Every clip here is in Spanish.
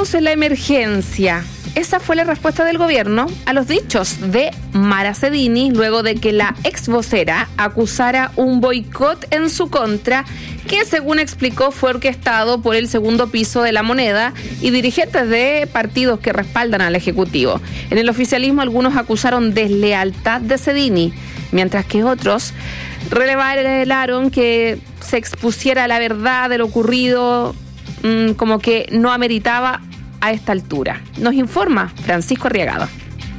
Declaremos la emergencia. Esa fue la respuesta del gobierno a los dichos de Mara Cedini luego de que la ex vocera acusara un boicot en su contra que, según explicó, fue orquestado por el segundo piso de La Moneda y dirigentes de partidos que respaldan al Ejecutivo. En el oficialismo algunos acusaron deslealtad de Cedini, mientras que otros revelaron que se expusiera la verdad de lo ocurrido, como que no ameritaba a esta altura. Nos informa Francisco Arriagada.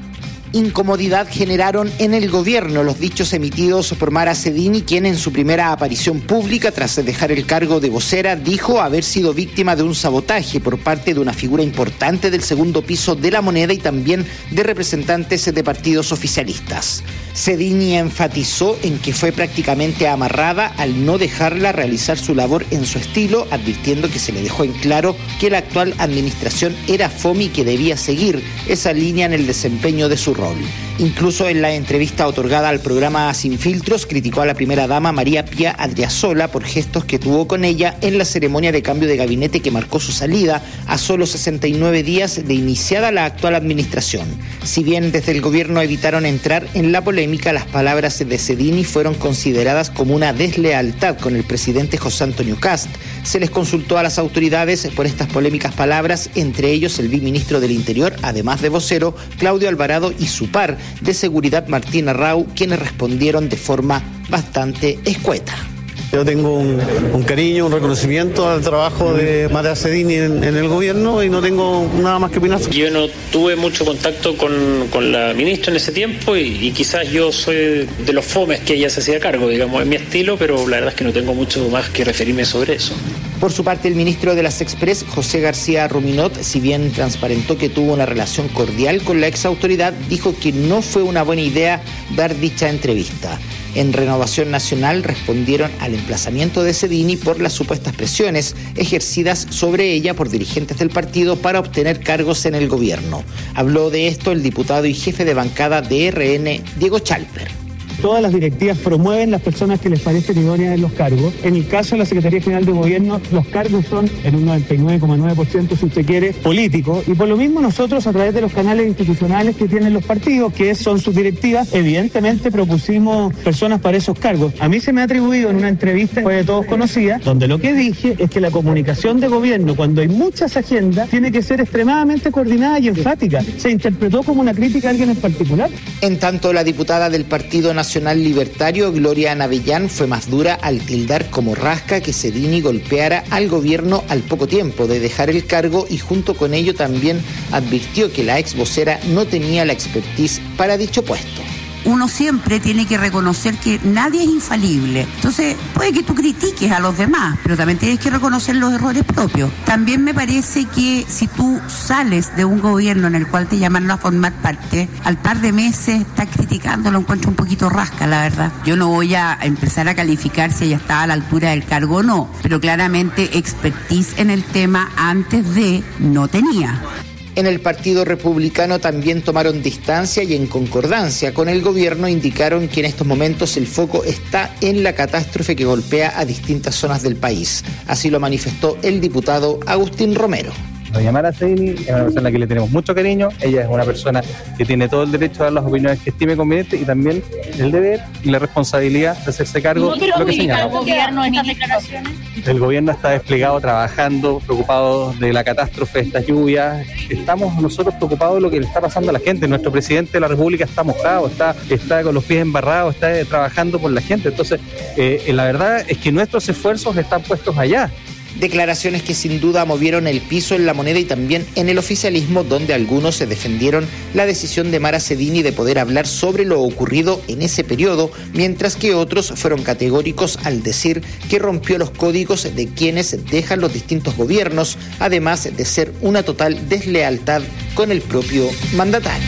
Incomodidad generaron en el gobierno los dichos emitidos por Mara Cedini, quien en su primera aparición pública, tras dejar el cargo de vocera, dijo haber sido víctima de un sabotaje por parte de una figura importante del segundo piso de La Moneda y también de representantes de partidos oficialistas. Cedini enfatizó en que fue prácticamente amarrada al no dejarla realizar su labor en su estilo, advirtiendo que se le dejó en claro que la actual administración era fome y que debía seguir esa línea en el desempeño de su rol. Incluso en la entrevista otorgada al programa Sin Filtros, criticó a la primera dama María Pía Adriasola por gestos que tuvo con ella en la ceremonia de cambio de gabinete que marcó su salida a solo 69 días de iniciada la actual administración. Si bien desde el gobierno evitaron entrar en la polémica, las palabras de Cedini fueron consideradas como una deslealtad con el presidente José Antonio Kast. Se les consultó a las autoridades por estas polémicas palabras, entre ellos el viceministro del Interior, además de vocero, Claudio Alvarado, y su par de seguridad, Martín Arrau, quienes respondieron de forma bastante escueta. Yo tengo un cariño, un reconocimiento al trabajo de Mara Cedini en el gobierno y no tengo nada más que opinar. Yo no tuve mucho contacto con la ministra en ese tiempo y quizás yo soy de los fomes que ella se hacía cargo, digamos, en mi estilo, pero la verdad es que no tengo mucho más que referirme sobre eso. Por su parte, el ministro de las Express, José García Ruminot, si bien transparentó que tuvo una relación cordial con la exautoridad, dijo que no fue una buena idea dar dicha entrevista. En Renovación Nacional respondieron al emplazamiento de Cedini por las supuestas presiones ejercidas sobre ella por dirigentes del partido para obtener cargos en el gobierno. Habló de esto el diputado y jefe de bancada de RN, Diego Chalper. Todas las directivas promueven las personas que les parecen idóneas en los cargos. En el caso de la Secretaría General de Gobierno, los cargos son en un 99,9%, si usted quiere, políticos. Y por lo mismo nosotros, a través de los canales institucionales que tienen los partidos, que son sus directivas, evidentemente propusimos personas para esos cargos. A mí se me ha atribuido en una entrevista, fue de todos conocida, donde lo que dije es que la comunicación de gobierno, cuando hay muchas agendas, tiene que ser extremadamente coordinada y enfática. Se interpretó como una crítica a alguien en particular. En tanto, la diputada del Partido Nacional Libertario, Gloria Navellán, fue más dura al tildar como rasca que Cedini golpeara al gobierno al poco tiempo de dejar el cargo y junto con ello también advirtió que la ex vocera no tenía la expertise para dicho puesto. Uno siempre tiene que reconocer que nadie es infalible. Entonces, puede que tú critiques a los demás, pero también tienes que reconocer los errores propios. También me parece que si tú sales de un gobierno en el cual te llamaron a formar parte, al par de meses estás criticando, lo encuentro un poquito rasca, la verdad. Yo no voy a empezar a calificar si ella está a la altura del cargo o no, pero claramente expertise en el tema antes de no tenía. En el Partido Republicano también tomaron distancia y en concordancia con el gobierno indicaron que en estos momentos el foco está en la catástrofe que golpea a distintas zonas del país. Así lo manifestó el diputado Agustín Romero. Doña Mara Cedini es una persona a la que le tenemos mucho cariño, ella es una persona que tiene todo el derecho a dar las opiniones que estime convenientes y también el deber y la responsabilidad de hacerse cargo de lo que señala. ¿El gobierno en estas declaraciones? El gobierno está desplegado, trabajando, preocupado de la catástrofe, de estas lluvias. Estamos nosotros preocupados de lo que le está pasando a la gente. Nuestro presidente de la República está mojado, está con los pies embarrados, está trabajando por la gente. Entonces, la verdad es que nuestros esfuerzos están puestos allá. Declaraciones que sin duda movieron el piso en La Moneda y también en el oficialismo, donde algunos se defendieron la decisión de Mara Cedini de poder hablar sobre lo ocurrido en ese periodo, mientras que otros fueron categóricos al decir que rompió los códigos de quienes dejan los distintos gobiernos, además de ser una total deslealtad con el propio mandatario.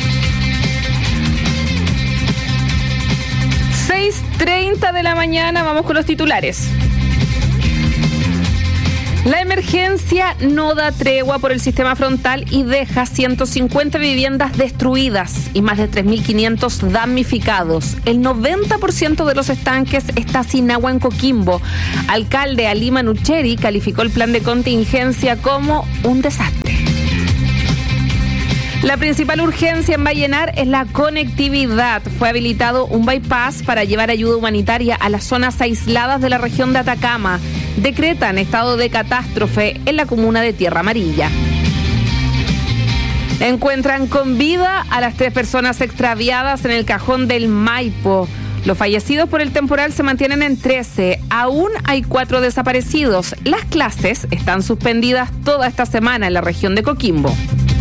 6:30 de la mañana, vamos con los titulares. La emergencia no da tregua por el sistema frontal y deja 150 viviendas destruidas y más de 3.500 damnificados. El 90% de los estanques está sin agua en Coquimbo. Alcalde Alima Nucheri calificó el plan de contingencia como un desastre. La principal urgencia en Vallenar es la conectividad. Fue habilitado un bypass para llevar ayuda humanitaria a las zonas aisladas de la región de Atacama. Decretan estado de catástrofe en la comuna de Tierra Amarilla. Encuentran con vida a las 3 personas extraviadas en el cajón del Maipo. Los fallecidos por el temporal se mantienen en 13. Aún hay 4 desaparecidos. Las clases están suspendidas toda esta semana en la región de Coquimbo.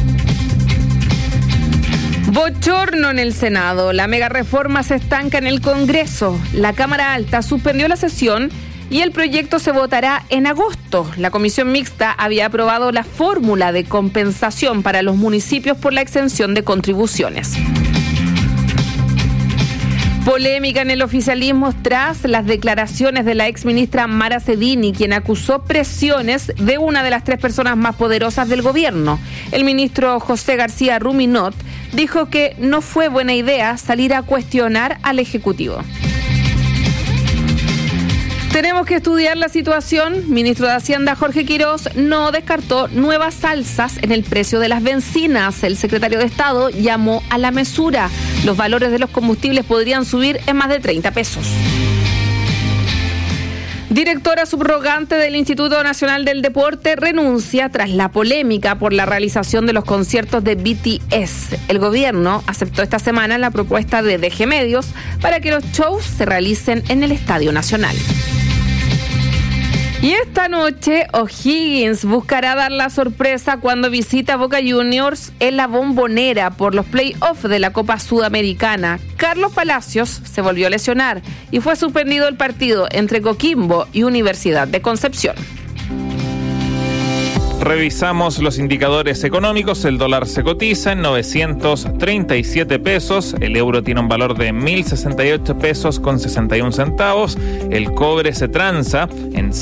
Bochorno en el Senado. La megareforma se estanca en el Congreso. La Cámara Alta suspendió la sesión y el proyecto se votará en agosto. La comisión mixta había aprobado la fórmula de compensación para los municipios por la exención de contribuciones. Polémica en el oficialismo tras las declaraciones de la exministra Mara Cedini, quien acusó presiones de una de las 3 personas más poderosas del gobierno. El ministro José García Ruminot dijo que no fue buena idea salir a cuestionar al Ejecutivo. Tenemos que estudiar la situación. Ministro de Hacienda Jorge Quirós no descartó nuevas alzas en el precio de las bencinas. El secretario de Estado llamó a la mesura. Los valores de los combustibles podrían subir en más de 30 pesos. Directora subrogante del Instituto Nacional del Deporte renuncia tras la polémica por la realización de los conciertos de BTS. El gobierno aceptó esta semana la propuesta de DG Medios para que los shows se realicen en el Estadio Nacional. Y esta noche O'Higgins buscará dar la sorpresa cuando visita Boca Juniors en la Bombonera por los play-offs de la Copa Sudamericana. Carlos Palacios se volvió a lesionar y fue suspendido el partido entre Coquimbo y Universidad de Concepción. Revisamos los indicadores económicos. El dólar se cotiza en 937 pesos. El euro tiene un valor de 1.068 pesos con 61 centavos. El cobre se transa en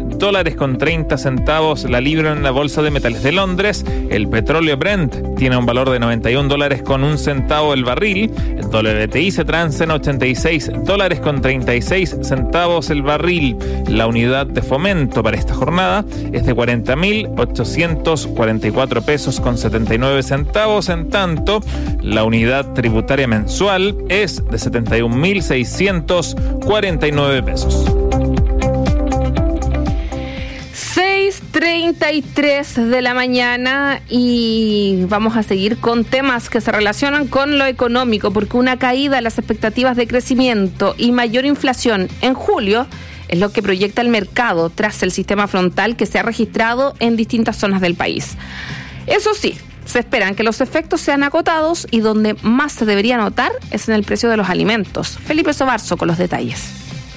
$6.30 la libra en la bolsa de metales de Londres. El petróleo Brent tiene un valor de $91 con 1 centavo el barril. El WTI se transa en $86 con 36 centavos el barril. La unidad de fomento para esta jornada es de 40.844 pesos con 79 centavos. En tanto, la unidad tributaria mensual es de 71.649 pesos. 6:33 de la mañana y vamos a seguir con temas que se relacionan con lo económico, porque una caída en las expectativas de crecimiento y mayor inflación en julio es lo que proyecta el mercado tras el sistema frontal que se ha registrado en distintas zonas del país. Eso sí, se esperan que los efectos sean acotados y donde más se debería notar es en el precio de los alimentos. Felipe Sobarzo con los detalles.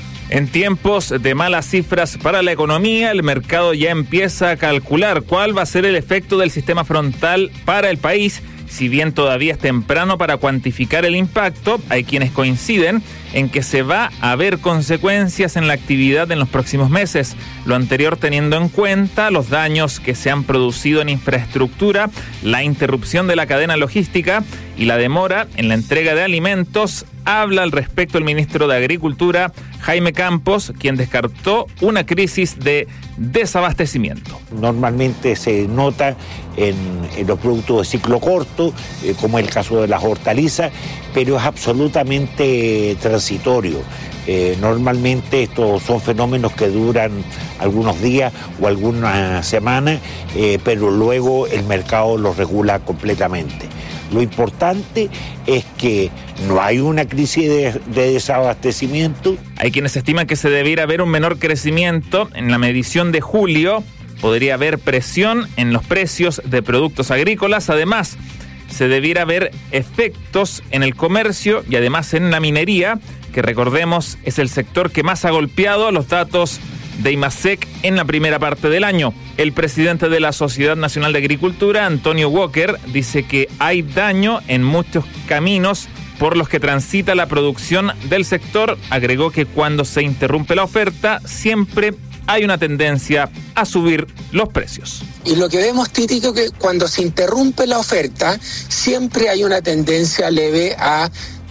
En tiempos de malas cifras para la economía, el mercado ya empieza a calcular cuál va a ser el efecto del sistema frontal para el país. Si bien todavía es temprano para cuantificar el impacto, hay quienes coinciden en que se va a ver consecuencias en la actividad en los próximos meses. Lo anterior teniendo en cuenta los daños que se han producido en infraestructura, la interrupción de la cadena logística y la demora en la entrega de alimentos. Habla al respecto el ministro de Agricultura, Jaime Campos, quien descartó una crisis de desabastecimiento. Normalmente se nota en los productos de ciclo corto, como es el caso de las hortalizas, pero es absolutamente transitorio. Normalmente estos son fenómenos que duran algunos días o algunas semanas, pero luego el mercado los regula completamente. Lo importante es que no hay una crisis de desabastecimiento. Hay quienes estiman que se debiera haber un menor crecimiento. En la medición de julio podría haber presión en los precios de productos agrícolas. Además, se debiera haber efectos en el comercio y además en la minería, que recordemos es el sector que más ha golpeado los datos de IMASEC en la primera parte del año. El presidente de la Sociedad Nacional de Agricultura, Antonio Walker, dice que hay daño en muchos caminos por los que transita la producción del sector. Agregó que cuando se interrumpe la oferta, siempre hay una tendencia a subir los precios. Y lo que vemos, Títico, que cuando se interrumpe la oferta, siempre hay una tendencia leve a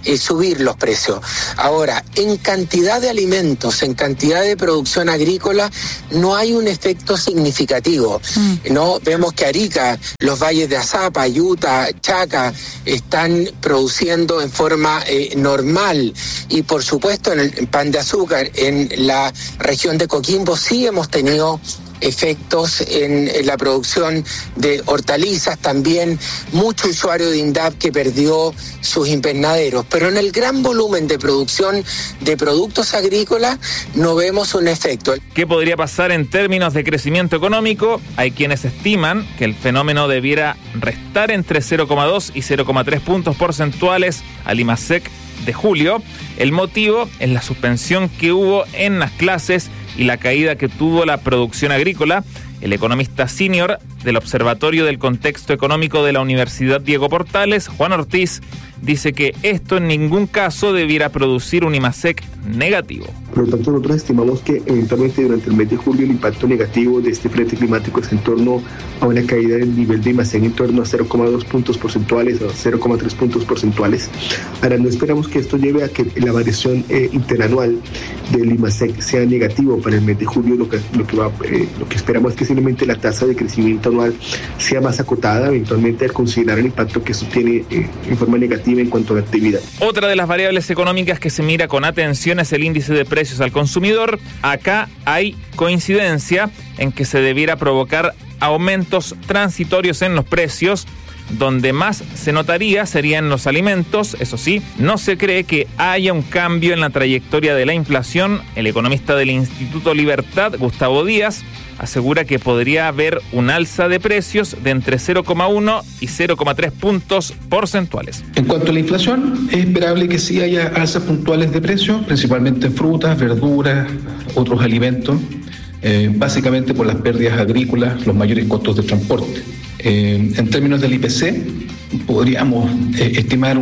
subir los precios. Ahora, en cantidad de alimentos, en cantidad de producción agrícola, no hay un efecto significativo. No vemos que Arica, los valles de Azapa, Yuta, Chaca están produciendo en forma normal, y por supuesto en el pan de azúcar en la región de Coquimbo sí hemos tenido efectos en la producción de hortalizas, también mucho usuario de INDAP que perdió sus invernaderos, pero en el gran volumen de producción de productos agrícolas no vemos un efecto. ¿Qué podría pasar en términos de crecimiento económico? Hay quienes estiman que el fenómeno debiera restar entre 0,2 y 0,3 puntos porcentuales al IMASEC de julio. El motivo es la suspensión que hubo en las clases y la caída que tuvo la producción agrícola. El economista senior del Observatorio del Contexto Económico de la Universidad Diego Portales, Juan Ortiz, dice que esto en ningún caso debiera producir un IMASEC negativo. Por lo tanto, nosotros estimamos que eventualmente durante el mes de julio el impacto negativo de este frente climático es en torno a una caída del nivel de IMASEC en torno a 0,2 puntos porcentuales o 0,3 puntos porcentuales. Ahora, no esperamos que esto lleve a que la variación interanual del IMASEC sea negativo para el mes de julio. Lo que esperamos es que simplemente la tasa de crecimiento anual sea más acotada, eventualmente al considerar el impacto que esto tiene en forma negativa en cuanto a la actividad. Otra de las variables económicas que se mira con atención es el índice de precios al consumidor. Acá hay coincidencia en que se debiera provocar aumentos transitorios en los precios. Donde más se notaría sería en los alimentos. Eso sí, no se cree que haya un cambio en la trayectoria de la inflación. El economista del Instituto Libertad, Gustavo Díaz, asegura que podría haber un alza de precios de entre 0,1 y 0,3 puntos porcentuales. En cuanto a la inflación, es esperable que sí haya alzas puntuales de precios, principalmente en frutas, verduras, otros alimentos, básicamente por las pérdidas agrícolas, los mayores costos de transporte. En términos del IPC, podríamos estimar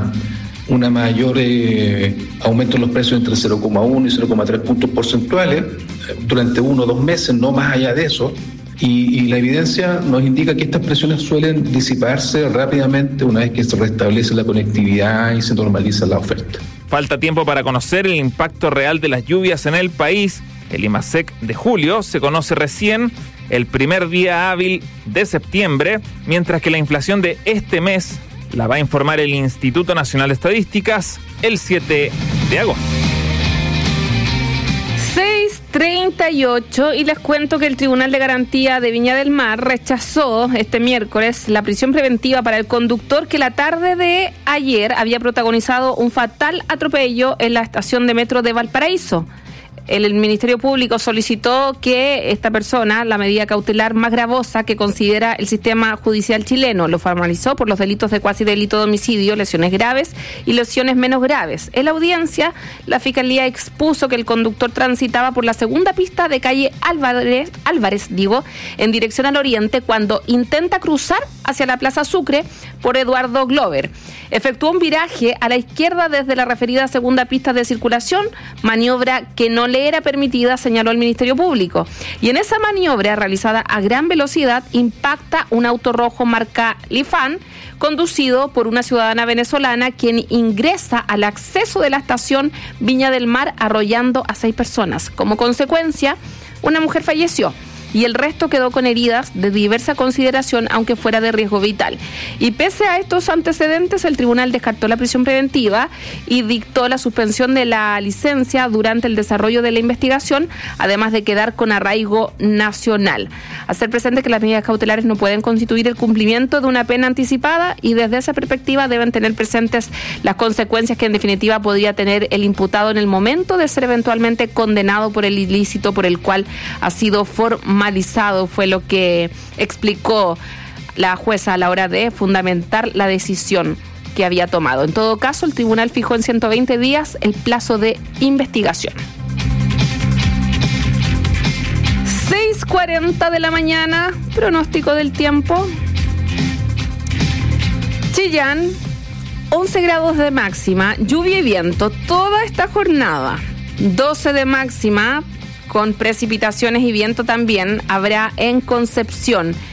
una mayor aumento en los precios entre 0,1 y 0,3 puntos porcentuales durante 1 o 2 meses, no más allá de eso. Y la evidencia nos indica que estas presiones suelen disiparse rápidamente una vez que se restablece la conectividad y se normaliza la oferta. Falta tiempo para conocer el impacto real de las lluvias en el país. El IMASEC de julio se conoce recién el primer día hábil de septiembre, mientras que la inflación de este mes la va a informar el Instituto Nacional de Estadísticas el 7 de agosto. 6:38 y les cuento que el Tribunal de Garantía de Viña del Mar rechazó este miércoles la prisión preventiva para el conductor que la tarde de ayer había protagonizado un fatal atropello en la estación de metro de Valparaíso. El Ministerio Público solicitó que esta persona, la medida cautelar más gravosa que considera el sistema judicial chileno, lo formalizó por los delitos de cuasi delito de homicidio, lesiones graves y lesiones menos graves. En la audiencia, la Fiscalía expuso que el conductor transitaba por la segunda pista de calle Álvarez, en dirección al oriente, cuando intenta cruzar hacia la Plaza Sucre por Eduardo Glover. Efectuó un viraje a la izquierda desde la referida segunda pista de circulación, maniobra que no le era permitida, señaló el Ministerio Público. Y en esa maniobra, realizada a gran velocidad, impacta un auto rojo marca Lifan, conducido por una ciudadana venezolana, quien ingresa al acceso de la estación Viña del Mar, arrollando a 6 personas. Como consecuencia, una mujer falleció y el resto quedó con heridas de diversa consideración, aunque fuera de riesgo vital. Y pese a estos antecedentes, el tribunal descartó la prisión preventiva y dictó la suspensión de la licencia durante el desarrollo de la investigación, además de quedar con arraigo nacional. Hacer presente que las medidas cautelares no pueden constituir el cumplimiento de una pena anticipada y desde esa perspectiva deben tener presentes las consecuencias que en definitiva podría tener el imputado en el momento de ser eventualmente condenado por el ilícito por el cual ha sido formalizado, fue lo que explicó la jueza a la hora de fundamentar la decisión que había tomado. En todo caso, el tribunal fijó en 120 días el plazo de investigación. 6:40 de la mañana, pronóstico del tiempo. Chillán, 11 grados de máxima, lluvia y viento toda esta jornada. 12 de máxima, con precipitaciones y viento también habrá en Concepción.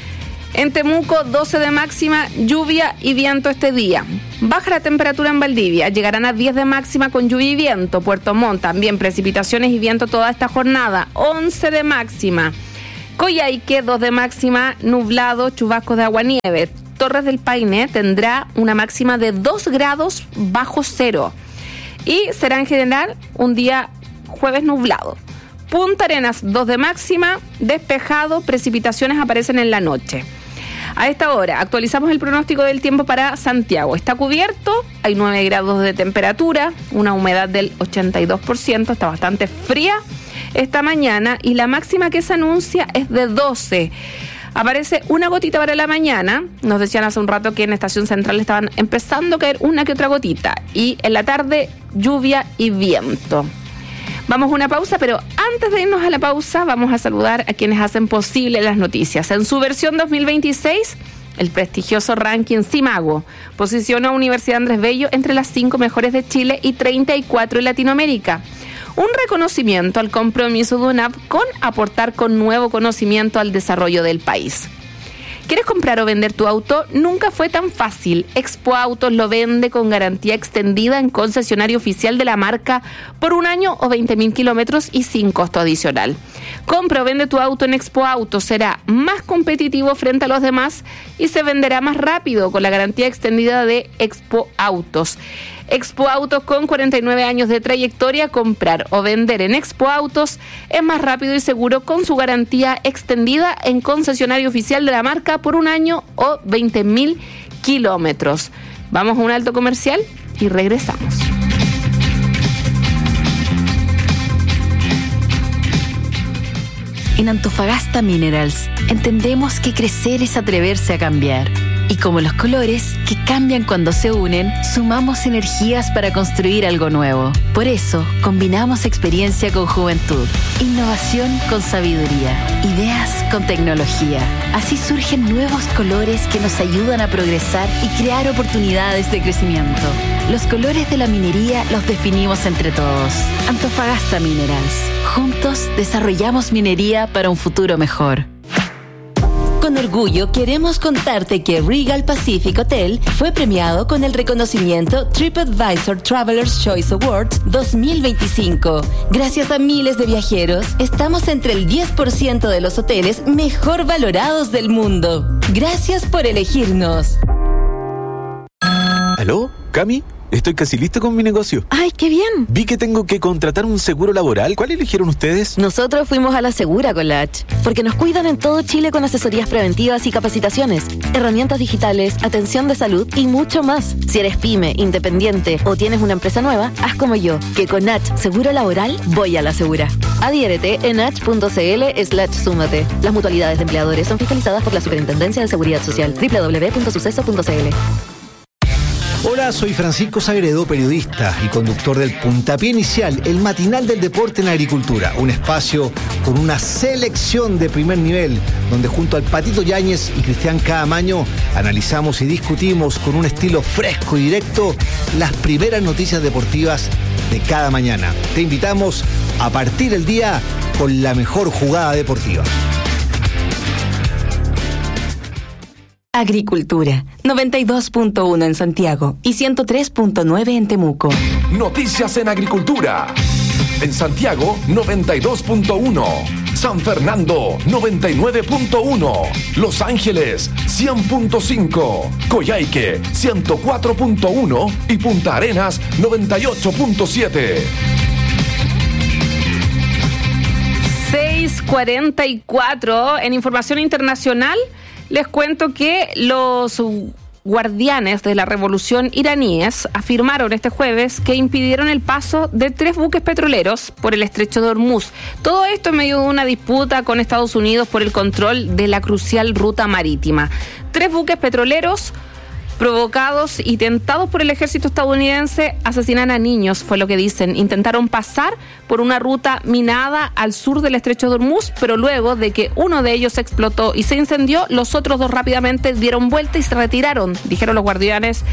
En Temuco, 12 de máxima, lluvia y viento este día. Baja la temperatura en Valdivia, llegarán a 10 de máxima con lluvia y viento. Puerto Montt, también precipitaciones y viento toda esta jornada, 11 de máxima. Coyhaique, 2 de máxima, nublado, chubascos de agua-nieve. Torres del Paine tendrá una máxima de 2 grados bajo cero. Y será en general un día jueves nublado. Punta Arenas, 2 de máxima, despejado, precipitaciones aparecen en la noche. A esta hora actualizamos el pronóstico del tiempo para Santiago. Está cubierto, hay 9 grados de temperatura, una humedad del 82%, está bastante fría esta mañana y la máxima que se anuncia es de 12. Aparece una gotita para la mañana, nos decían hace un rato que en Estación Central estaban empezando a caer una que otra gotita y en la tarde lluvia y viento. Vamos a una pausa, pero antes de irnos a la pausa vamos a saludar a quienes hacen posible las noticias. En su versión 2026, el prestigioso ranking CIMAGO posicionó a Universidad Andrés Bello entre las 5 mejores de Chile y 34 en Latinoamérica. Un reconocimiento al compromiso de UNAP con aportar con nuevo conocimiento al desarrollo del país. ¿Quieres comprar o vender tu auto? Nunca fue tan fácil. Expo Autos lo vende con garantía extendida en concesionario oficial de la marca por 1 año o 20.000 kilómetros y sin costo adicional. Compra o vende tu auto en Expo Autos. Será más competitivo frente a los demás y se venderá más rápido con la garantía extendida de Expo Autos. Expo Autos, con 49 años de trayectoria, comprar o vender en Expo Autos es más rápido y seguro con su garantía extendida en concesionario oficial de la marca por 1 año o 20.000 kilómetros. Vamos a un alto comercial y regresamos. En Antofagasta Minerals entendemos que crecer es atreverse a cambiar. Y como los colores, que cambian cuando se unen, sumamos energías para construir algo nuevo. Por eso, combinamos experiencia con juventud, innovación con sabiduría, ideas con tecnología. Así surgen nuevos colores que nos ayudan a progresar y crear oportunidades de crecimiento. Los colores de la minería los definimos entre todos. Antofagasta Minerals. Juntos desarrollamos minería para un futuro mejor. Con orgullo queremos contarte que Regal Pacific Hotel fue premiado con el reconocimiento TripAdvisor Traveler's Choice Awards 2025. Gracias a miles de viajeros, estamos entre el 10% de los hoteles mejor valorados del mundo. Gracias por elegirnos. ¿Aló? ¿Cami? Estoy casi listo con mi negocio. ¡Ay, qué bien! Vi que tengo que contratar un seguro laboral. ¿Cuál eligieron ustedes? Nosotros fuimos a la Segura con la H, porque nos cuidan en todo Chile con asesorías preventivas y capacitaciones, herramientas digitales, atención de salud y mucho más. Si eres pyme, independiente o tienes una empresa nueva, haz como yo, que con H Seguro Laboral voy a la Segura. Adhiérete en h.cl/súmate. Las mutualidades de empleadores son fiscalizadas por la Superintendencia de Seguridad Social. www.suceso.cl. Hola, soy Francisco Sagredo, periodista y conductor del Puntapié Inicial, el matinal del deporte en agricultura. Un espacio con una selección de primer nivel, donde junto al Patito Yáñez y Cristian Caamaño analizamos y discutimos con un estilo fresco y directo las primeras noticias deportivas de cada mañana. Te invitamos a partir el día con la mejor jugada deportiva. Agricultura, 92.1 en Santiago y 103.9 en Temuco. Noticias en agricultura. En Santiago, 92.1. San Fernando, 99.1. Los Ángeles, 100.5. Coyhaique, 104.1. Y Punta Arenas, 98.7. 6:44 en información internacional. Les cuento que los guardianes de la revolución iraníes afirmaron este jueves que impidieron el paso de 3 buques petroleros por el estrecho de Hormuz. Todo esto en medio de una disputa con Estados Unidos por el control de la crucial ruta marítima. 3 buques petroleros Provocados y tentados por el ejército estadounidense, asesinan a niños, fue lo que dicen. Intentaron pasar por una ruta minada al sur del estrecho de Hormuz, pero luego de que uno de ellos explotó y se incendió, los otros dos rápidamente dieron vuelta y se retiraron, dijeron los guardianes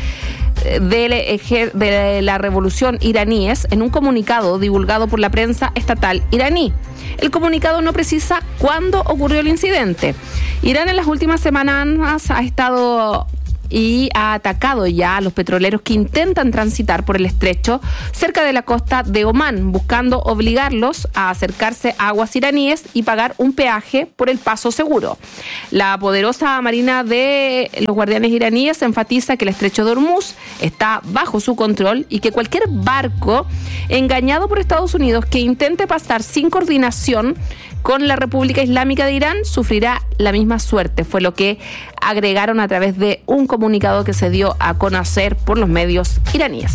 de la revolución iraníes en un comunicado divulgado por la prensa estatal iraní. El comunicado no precisa cuándo ocurrió el incidente. Irán en las últimas semanas ha estado y ha atacado ya a los petroleros que intentan transitar por el estrecho cerca de la costa de Omán, buscando obligarlos a acercarse a aguas iraníes y pagar un peaje por el paso seguro. La poderosa marina de los guardianes iraníes enfatiza que el estrecho de Hormuz está bajo su control y que cualquier barco engañado por Estados Unidos que intente pasar sin coordinación con la República Islámica de Irán sufrirá la misma suerte, fue lo que agregaron a través de un comunicado que se dio a conocer por los medios iraníes.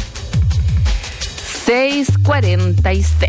6:46.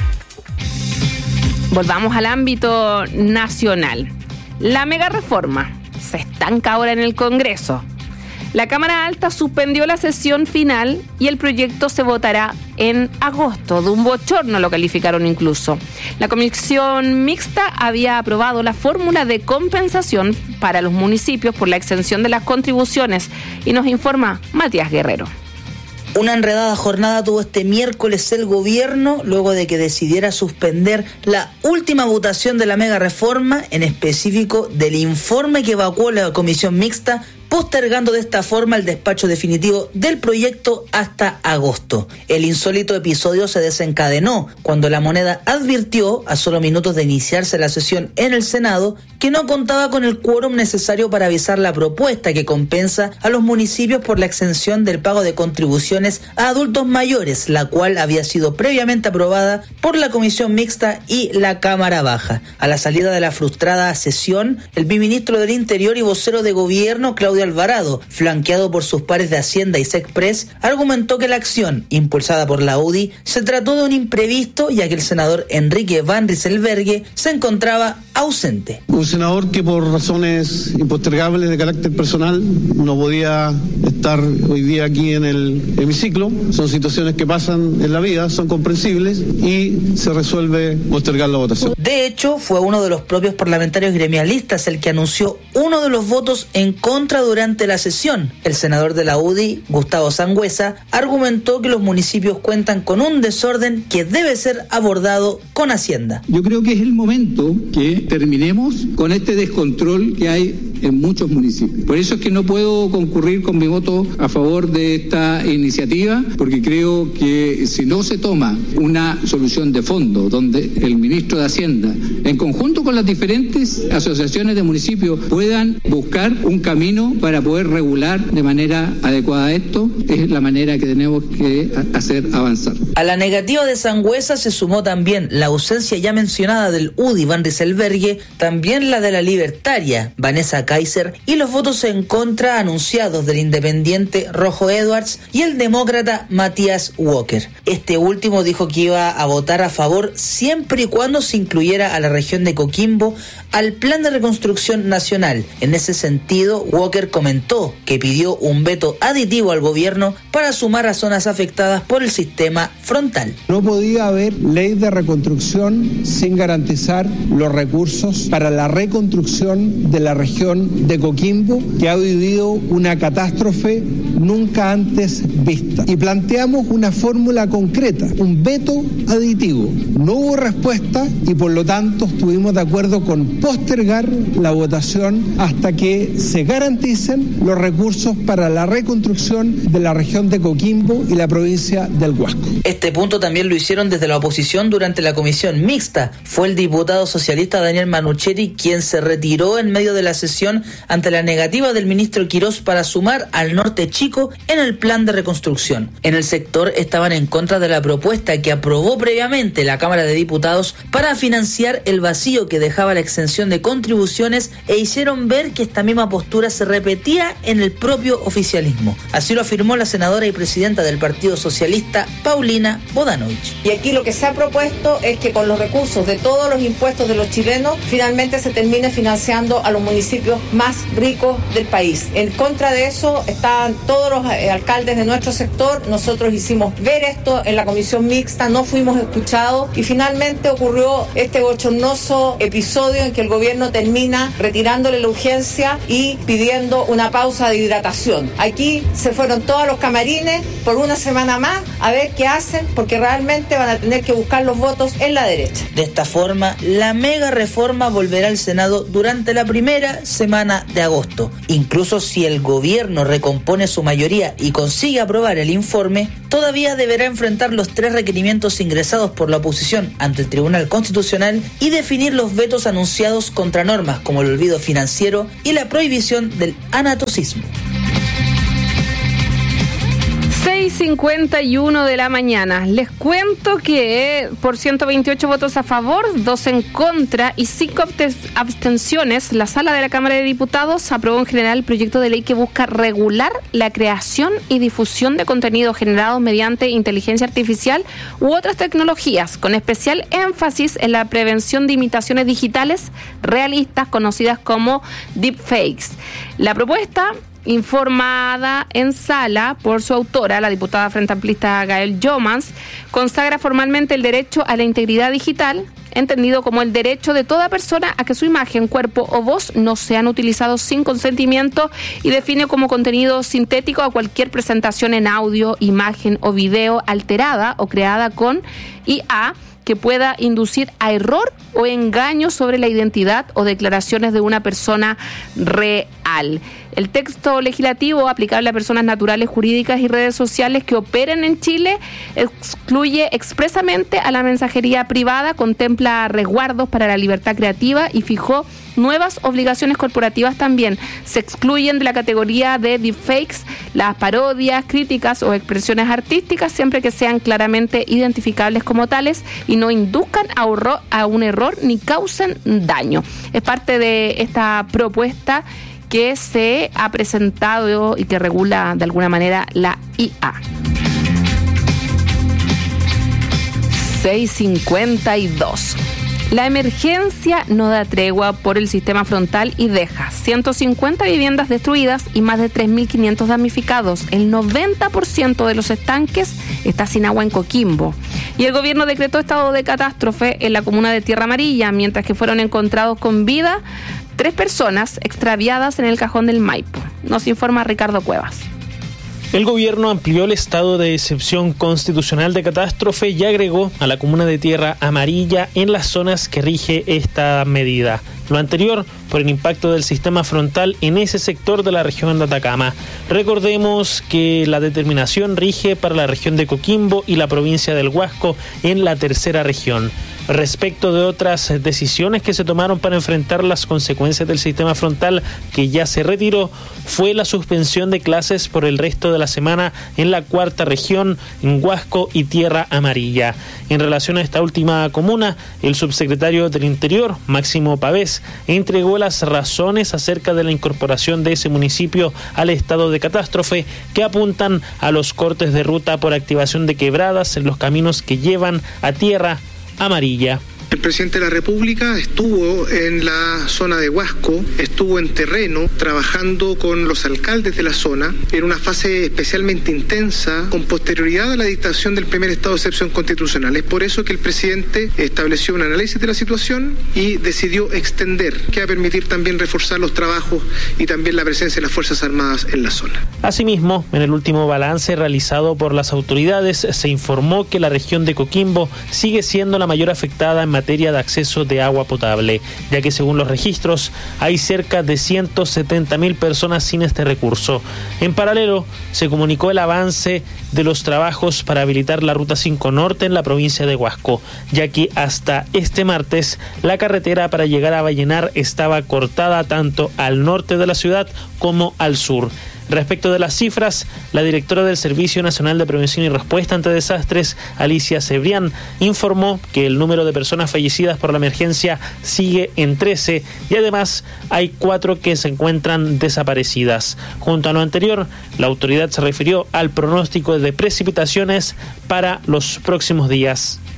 Volvamos al ámbito nacional. La mega reforma se estanca ahora en el Congreso. La Cámara Alta suspendió la sesión final y el proyecto se votará en agosto. De un bochorno lo calificaron incluso. La comisión mixta había aprobado la fórmula de compensación para los municipios por la exención de las contribuciones y nos informa Matías Guerrero. Una enredada jornada tuvo este miércoles el gobierno luego de que decidiera suspender la última votación de la mega reforma, en específico del informe que evacuó la comisión mixta, postergando de esta forma el despacho definitivo del proyecto hasta agosto. El insólito episodio se desencadenó cuando La Moneda advirtió, a solo minutos de iniciarse la sesión en el Senado, que no contaba con el quórum necesario para avisar la propuesta que compensa a los municipios por la exención del pago de contribuciones a adultos mayores, la cual había sido previamente aprobada por la Comisión Mixta y la Cámara Baja. A la salida de la frustrada sesión, el viceministro del Interior y vocero de gobierno, Claudio Alvarado, flanqueado por sus pares de Hacienda y SECPRES, argumentó que la acción, impulsada por la UDI, se trató de un imprevisto, ya que el senador Enrique Van Rieselberghe se encontraba ausente. Un senador que por razones impostergables de carácter personal no podía estar hoy día aquí en el hemiciclo. Son situaciones que pasan en la vida, son comprensibles y se resuelve postergar la votación. De hecho, fue uno de los propios parlamentarios gremialistas el que anunció uno de los votos en contra durante la sesión. El senador de la UDI, Gustavo Sangüesa, argumentó que los municipios cuentan con un desorden que debe ser abordado con Hacienda. Yo creo que es el momento que terminemos con este descontrol que hay en muchos municipios. Por eso es que no puedo concurrir con mi voto a favor de esta iniciativa, porque creo que si no se toma una solución de fondo, donde el ministro de Hacienda, en conjunto con las diferentes asociaciones de municipios, puedan buscar un camino para poder regular de manera adecuada esto, es la manera que tenemos que hacer avanzar. A la negativa de Sangüesa se sumó también la ausencia ya mencionada del UDI Van Rieselberghe, también la de la libertaria Vanessa Kaiser y los votos en contra anunciados del independiente Rojo Edwards y el demócrata Matías Walker. Este último dijo que iba a votar a favor siempre y cuando se incluyera a la región de Coquimbo al Plan de Reconstrucción Nacional. En ese sentido, Walker comentó que pidió un veto aditivo al gobierno para sumar a zonas afectadas por el sistema frontal. No podía haber ley de reconstrucción sin garantizar los recursos para la reconstrucción de la región de Coquimbo, que ha vivido una catástrofe nunca antes vista. Y planteamos una fórmula concreta, un veto aditivo. No hubo respuesta y por lo tanto estuvimos de acuerdo con postergar la votación hasta que se garanticen los recursos para la reconstrucción de la región de Coquimbo y la provincia del Huasco. Este punto también lo hicieron desde la oposición durante la comisión mixta. Fue el diputado socialista Daniel Manucheri quien se retiró en medio de la sesión ante la negativa del ministro Quirós para sumar al norte chico en el plan de reconstrucción. En el sector estaban en contra de la propuesta que aprobó previamente la Cámara de Diputados para financiar el vacío que dejaba la exención de contribuciones e hicieron ver que esta misma postura se repetía en el propio oficialismo. Así lo afirmó la senadora y presidenta del Partido Socialista, Paulina Bodanovich. Y aquí lo que se ha propuesto es que con los recursos de todos los impuestos de los chilenos, finalmente se termine financiando a los municipios municipios más ricos del país. En contra de eso están todos los alcaldes de nuestro sector. Nosotros hicimos ver esto en la comisión mixta, no fuimos escuchados y finalmente ocurrió este bochornoso episodio en que el gobierno termina retirándole la urgencia y pidiendo una pausa de hidratación. Aquí se fueron todos los camarines por una semana más a ver qué hacen, porque realmente van a tener que buscar los votos en la derecha. De esta forma, la mega reforma volverá al Senado durante la primera semana de agosto. Incluso si el gobierno recompone su mayoría y consigue aprobar el informe, todavía deberá enfrentar los 3 requerimientos ingresados por la oposición ante el Tribunal Constitucional y definir los vetos anunciados contra normas como el olvido financiero y la prohibición del anatocismo. 6:51 de la mañana. Les cuento que por 128 votos a favor, 2 en contra y 5 abstenciones, la Sala de la Cámara de Diputados aprobó en general el proyecto de ley que busca regular la creación y difusión de contenidos generados mediante inteligencia artificial u otras tecnologías, con especial énfasis en la prevención de imitaciones digitales realistas conocidas como deepfakes. La propuesta, informada en sala por su autora, la diputada frente amplista Gael Jomans, consagra formalmente el derecho a la integridad digital, entendido como el derecho de toda persona a que su imagen, cuerpo o voz no sean utilizados sin consentimiento, y define como contenido sintético a cualquier presentación en audio, imagen o video alterada o creada con IA que pueda inducir a error o engaño sobre la identidad o declaraciones de una persona real. El texto legislativo aplicable a personas naturales, jurídicas y redes sociales que operen en Chile excluye expresamente a la mensajería privada, contempla resguardos para la libertad creativa y fijó nuevas obligaciones corporativas también. Se excluyen de la categoría de deepfakes las parodias, críticas o expresiones artísticas, siempre que sean claramente identificables como tales y no induzcan a un error ni causen daño. Es parte de esta propuesta que se ha presentado y que regula de alguna manera la IA. 6:52. La emergencia no da tregua por el sistema frontal y deja 150 viviendas destruidas y más de 3.500 damnificados. El 90% de los estanques está sin agua en Coquimbo. Y el gobierno decretó estado de catástrofe en la comuna de Tierra Amarilla, mientras que fueron encontrados con vida 3 personas extraviadas en el cajón del Maipo. Nos informa Ricardo Cuevas. El gobierno amplió el estado de excepción constitucional de catástrofe y agregó a la comuna de Tierra Amarilla en las zonas que rige esta medida. Lo anterior por el impacto del sistema frontal en ese sector de la región de Atacama. Recordemos que la determinación rige para la región de Coquimbo y la provincia del Huasco en la tercera región. Respecto de otras decisiones que se tomaron para enfrentar las consecuencias del sistema frontal que ya se retiró, fue la suspensión de clases por el resto de la semana en la cuarta región, en Huasco y Tierra Amarilla. En relación a esta última comuna, el subsecretario del Interior, Máximo Pavés, entregó las razones acerca de la incorporación de ese municipio al estado de catástrofe, que apuntan a los cortes de ruta por activación de quebradas en los caminos que llevan a Tierra Amarilla. El presidente de la República estuvo en la zona de Huasco, estuvo en terreno trabajando con los alcaldes de la zona en una fase especialmente intensa con posterioridad a la dictación del primer estado de excepción constitucional. Es por eso que el presidente estableció un análisis de la situación y decidió extender, que va a permitir también reforzar los trabajos y también la presencia de las Fuerzas Armadas en la zona. Asimismo, en el último balance realizado por las autoridades, se informó que la región de Coquimbo sigue siendo la mayor afectada en materia de acceso de agua potable, ya que según los registros hay cerca de 170.000 personas sin este recurso. En paralelo, se comunicó el avance de los trabajos para habilitar la Ruta 5 Norte en la provincia de Huasco, ya que hasta este martes la carretera para llegar a Vallenar estaba cortada tanto al norte de la ciudad como al sur. Respecto de las cifras, la directora del Servicio Nacional de Prevención y Respuesta ante Desastres, Alicia Cebrián, informó que el número de personas fallecidas por la emergencia sigue en 13 y además hay 4 que se encuentran desaparecidas. Junto a lo anterior, la autoridad se refirió al pronóstico de precipitaciones para los próximos días.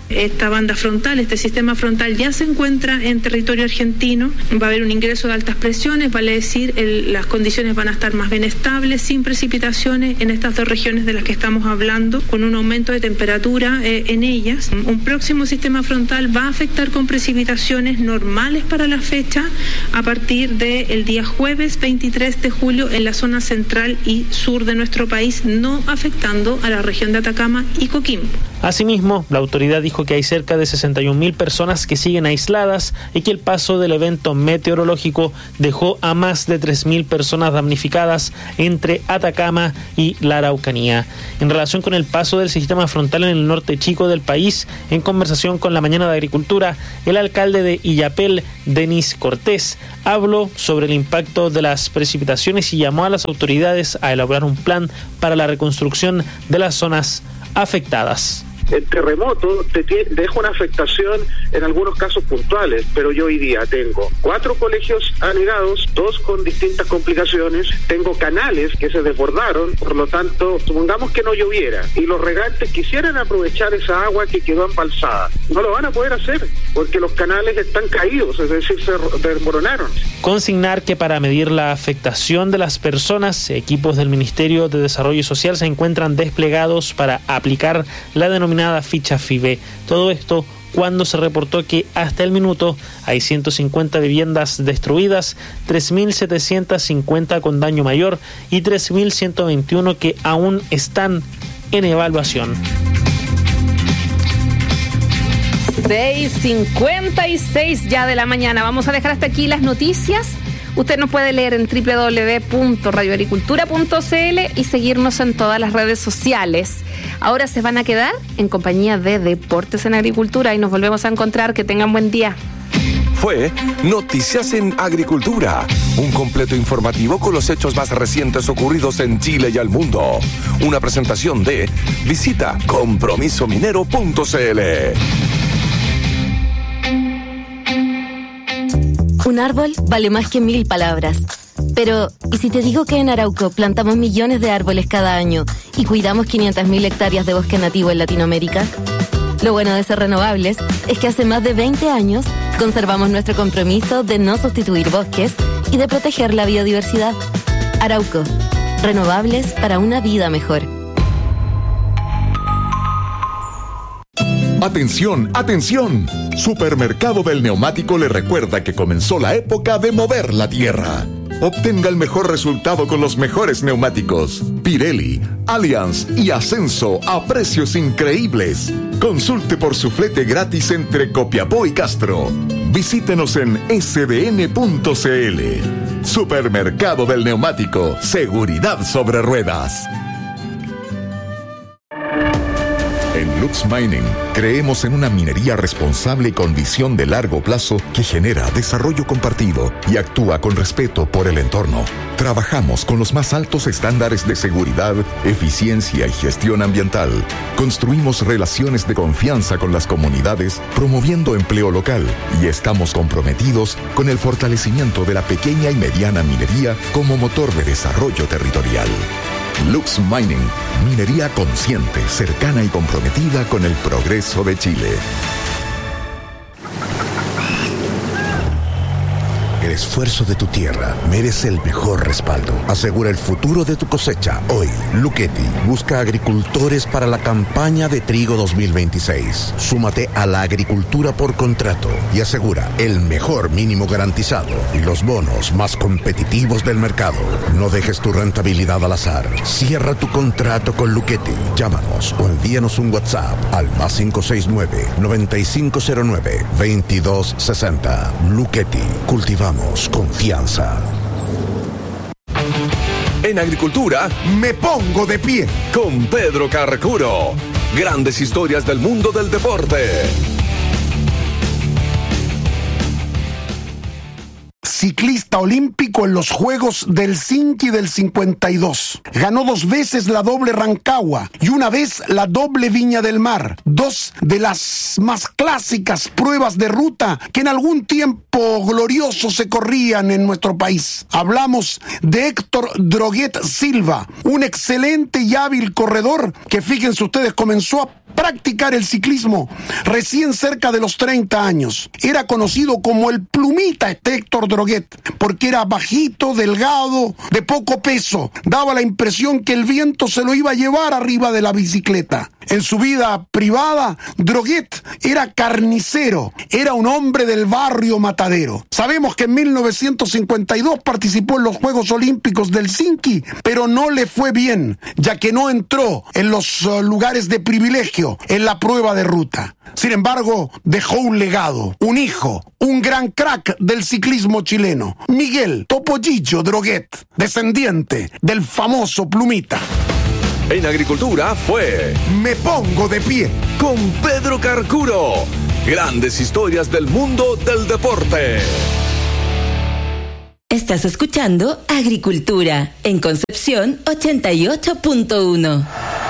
Esta banda frontal, este sistema frontal ya se encuentra en territorio argentino. Va a haber un ingreso de altas presiones, vale decir, las condiciones van a estar más bien estables, sin precipitaciones en estas dos regiones de las que estamos hablando, con un aumento de temperatura en ellas. Un próximo sistema frontal va a afectar con precipitaciones normales para la fecha a partir del día jueves 23 de julio en la zona central y sur de nuestro país, no afectando a la región de Atacama y Coquimbo. Asimismo, la autoridad dijo que hay cerca de 61.000 personas que siguen aisladas y que el paso del evento meteorológico dejó a más de 3.000 personas damnificadas entre Atacama y la Araucanía. En relación con el paso del sistema frontal en el norte chico del país, en conversación con La Mañana de Agricultura, el alcalde de Illapel, Denis Cortés, habló sobre el impacto de las precipitaciones y llamó a las autoridades a elaborar un plan para la reconstrucción de las zonas afectadas. El terremoto te deja una afectación en algunos casos puntuales, pero yo hoy día tengo 4 colegios anegados, 2 con distintas complicaciones, tengo canales que se desbordaron, por lo tanto, supongamos que no lloviera y los regantes quisieran aprovechar esa agua que quedó embalsada. No lo van a poder hacer porque los canales están caídos, es decir, se desmoronaron. Consignar que para medir la afectación de las personas, equipos del Ministerio de Desarrollo Social se encuentran desplegados para aplicar la denominada ficha FIBE. Todo esto cuando se reportó que hasta el minuto hay 150 viviendas destruidas, 3.750 con daño mayor y 3.121 que aún están en evaluación. 6:56 ya de la mañana. Vamos a dejar hasta aquí las noticias. Usted nos puede leer en www.radioagricultura.cl y seguirnos en todas las redes sociales. Ahora se van a quedar en compañía de Deportes en Agricultura y nos volvemos a encontrar. Que tengan buen día. Fue Noticias en Agricultura, un completo informativo con los hechos más recientes ocurridos en Chile y al mundo. Una presentación de visita compromisominero.cl. Un árbol vale más que 1000 palabras. Pero, ¿y si te digo que en Arauco plantamos millones de árboles cada año y cuidamos 500.000 hectáreas de bosque nativo en Latinoamérica? Lo bueno de ser renovables es que hace más de 20 años conservamos nuestro compromiso de no sustituir bosques y de proteger la biodiversidad. Arauco, renovables para una vida mejor. ¡Atención, atención! Supermercado del Neumático le recuerda que comenzó la época de mover la tierra. Obtenga el mejor resultado con los mejores neumáticos. Pirelli, Allianz y Ascenso a precios increíbles. Consulte por su flete gratis entre Copiapó y Castro. Visítenos en sdn.cl. Supermercado del Neumático. Seguridad sobre ruedas. En Lux Mining creemos en una minería responsable y con visión de largo plazo que genera desarrollo compartido y actúa con respeto por el entorno. Trabajamos con los más altos estándares de seguridad, eficiencia y gestión ambiental. Construimos relaciones de confianza con las comunidades, promoviendo empleo local y estamos comprometidos con el fortalecimiento de la pequeña y mediana minería como motor de desarrollo territorial. Lux Mining, minería consciente, cercana y comprometida con el progreso de Chile. El esfuerzo de tu tierra merece el mejor respaldo. Asegura el futuro de tu cosecha. Hoy, Luchetti busca agricultores para la campaña de trigo 2026. Súmate a la agricultura por contrato y asegura el mejor mínimo garantizado y los bonos más competitivos del mercado. No dejes tu rentabilidad al azar. Cierra tu contrato con Luchetti. Llámanos o envíanos un WhatsApp al +569-9509-2260. Luchetti. Cultivamos confianza. En Agricultura, me pongo de pie con Pedro Carcuro. Grandes historias del mundo del deporte. Ciclista olímpico en los Juegos del Helsinki del 52. Ganó 2 veces la doble Rancagua y una vez la doble Viña del Mar. 2 de las más clásicas pruebas de ruta que en algún tiempo glorioso se corrían en nuestro país. Hablamos de Héctor Droguet Silva, un excelente y hábil corredor que, fíjense ustedes, comenzó a practicar el ciclismo recién cerca de los 30 años. Era conocido como el plumita Héctor Droguet, porque era bajito, delgado, de poco peso. Daba la impresión que el viento se lo iba a llevar arriba de la bicicleta. En su vida privada, Droguet era carnicero, era un hombre del barrio matadero. Sabemos que en 1952 participó en los Juegos Olímpicos del Helsinki, pero no le fue bien, ya que no entró en los lugares de privilegio en la prueba de ruta. Sin embargo, dejó un legado, un hijo, un gran crack del ciclismo chileno, Miguel Topollillo Droguet, descendiente del famoso plumita. En Agricultura fue Me Pongo de Pie con Pedro Carcuro. Grandes historias del mundo del deporte. Estás escuchando Agricultura en Concepción 88.1.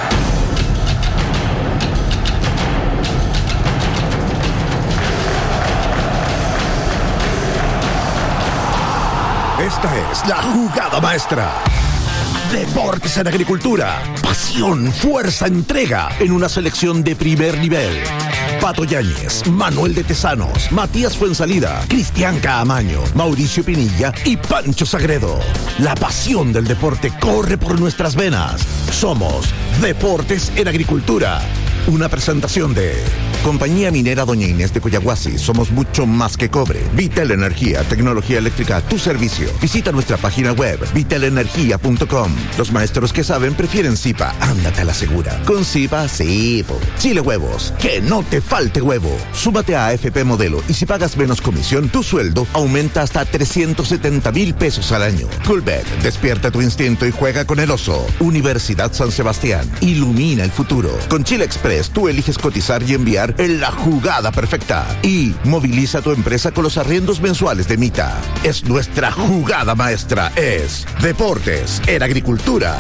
Esta es la jugada maestra. Deportes en Agricultura. Pasión, fuerza, entrega en una selección de primer nivel. Pato Yáñez, Manuel de Tesanos, Matías Fuensalida, Cristian Caamaño, Mauricio Pinilla y Pancho Sagredo. La pasión del deporte corre por nuestras venas. Somos Deportes en Agricultura. Una presentación de Compañía Minera Doña Inés de Coyahuasi. Somos mucho más que cobre. Vital Energía, tecnología eléctrica a tu servicio. Visita nuestra página web vitalenergia.com. Los maestros que saben prefieren Zipa. Ándate a la segura. Con Zipa, sí. Chile Huevos. Que no te falte huevo. Súmate a AFP Modelo y si pagas menos comisión, tu sueldo aumenta hasta 370,000 pesos al año. Coolbet. Despierta tu instinto y juega con el oso. Universidad San Sebastián. Ilumina el futuro. Con Chile Express tú eliges cotizar y enviar en la jugada perfecta. Y moviliza tu empresa con los arriendos mensuales de Mita. Es nuestra jugada maestra. Es Deportes en Agricultura.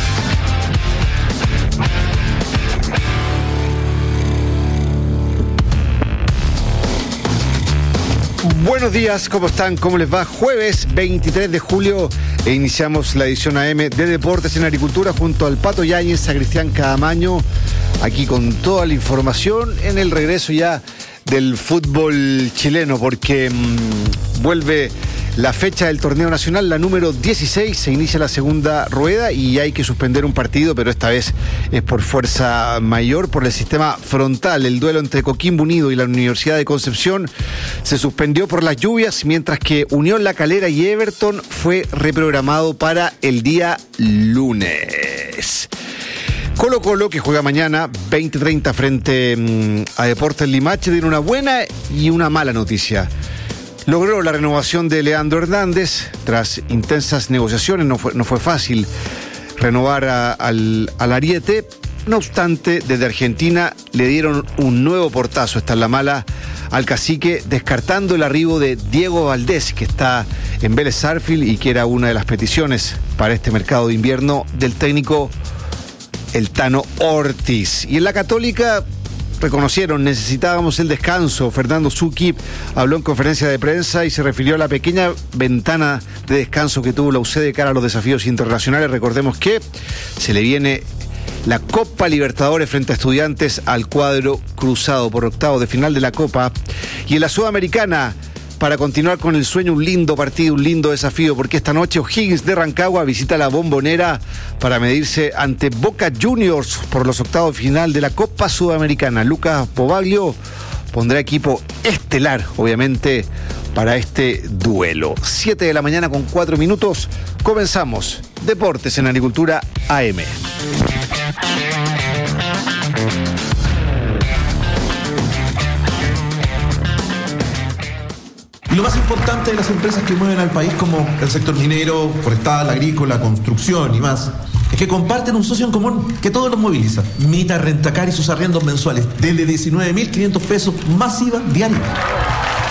Buenos días, ¿cómo están? ¿Cómo les va? Jueves 23 de julio e iniciamos la edición AM de Deportes en Agricultura junto al Pato Yáñez, a Cristian Caamaño, aquí con toda la información en el regreso ya del fútbol chileno, porque vuelve la fecha del torneo nacional, la número 16, se inicia la segunda rueda y hay que suspender un partido, pero esta vez es por fuerza mayor, por el sistema frontal. El duelo entre Coquimbo Unido y la Universidad de Concepción se suspendió por las lluvias, mientras que Unión La Calera y Everton fue reprogramado para el día lunes. Colo-Colo, que juega mañana 20:30 frente a Deportes Limache, tiene una buena y una mala noticia. Logró la renovación de Leandro Hernández tras intensas negociaciones. No fue fácil renovar al Ariete. No obstante, desde Argentina le dieron un nuevo portazo. Esta es la mala al Cacique, descartando el arribo de Diego Valdés, que está en Vélez Sarsfield y que era una de las peticiones para este mercado de invierno del técnico el Tano Ortiz. Y en la Católica reconocieron, necesitábamos el descanso. Fernando Zucchi habló en conferencia de prensa y se refirió a la pequeña ventana de descanso que tuvo la UC de cara a los desafíos internacionales. Recordemos que se le viene la Copa Libertadores frente a Estudiantes al cuadro cruzado por octavos de final de la Copa. Y en la Sudamericana, para continuar con el sueño, un lindo partido, un lindo desafío, porque esta noche O'Higgins de Rancagua visita la Bombonera para medirse ante Boca Juniors por los octavos de final de la Copa Sudamericana. Lucas Pobaglio pondrá equipo estelar, obviamente, para este duelo. 7 de la mañana con 4 minutos. Comenzamos Deportes en Agricultura AM. Y lo más importante de las empresas que mueven al país, como el sector minero, forestal, agrícola, construcción y más, es que comparten un socio en común que todos los moviliza. Mita Rentacar y sus arriendos mensuales desde 19.500 pesos más IVA diario.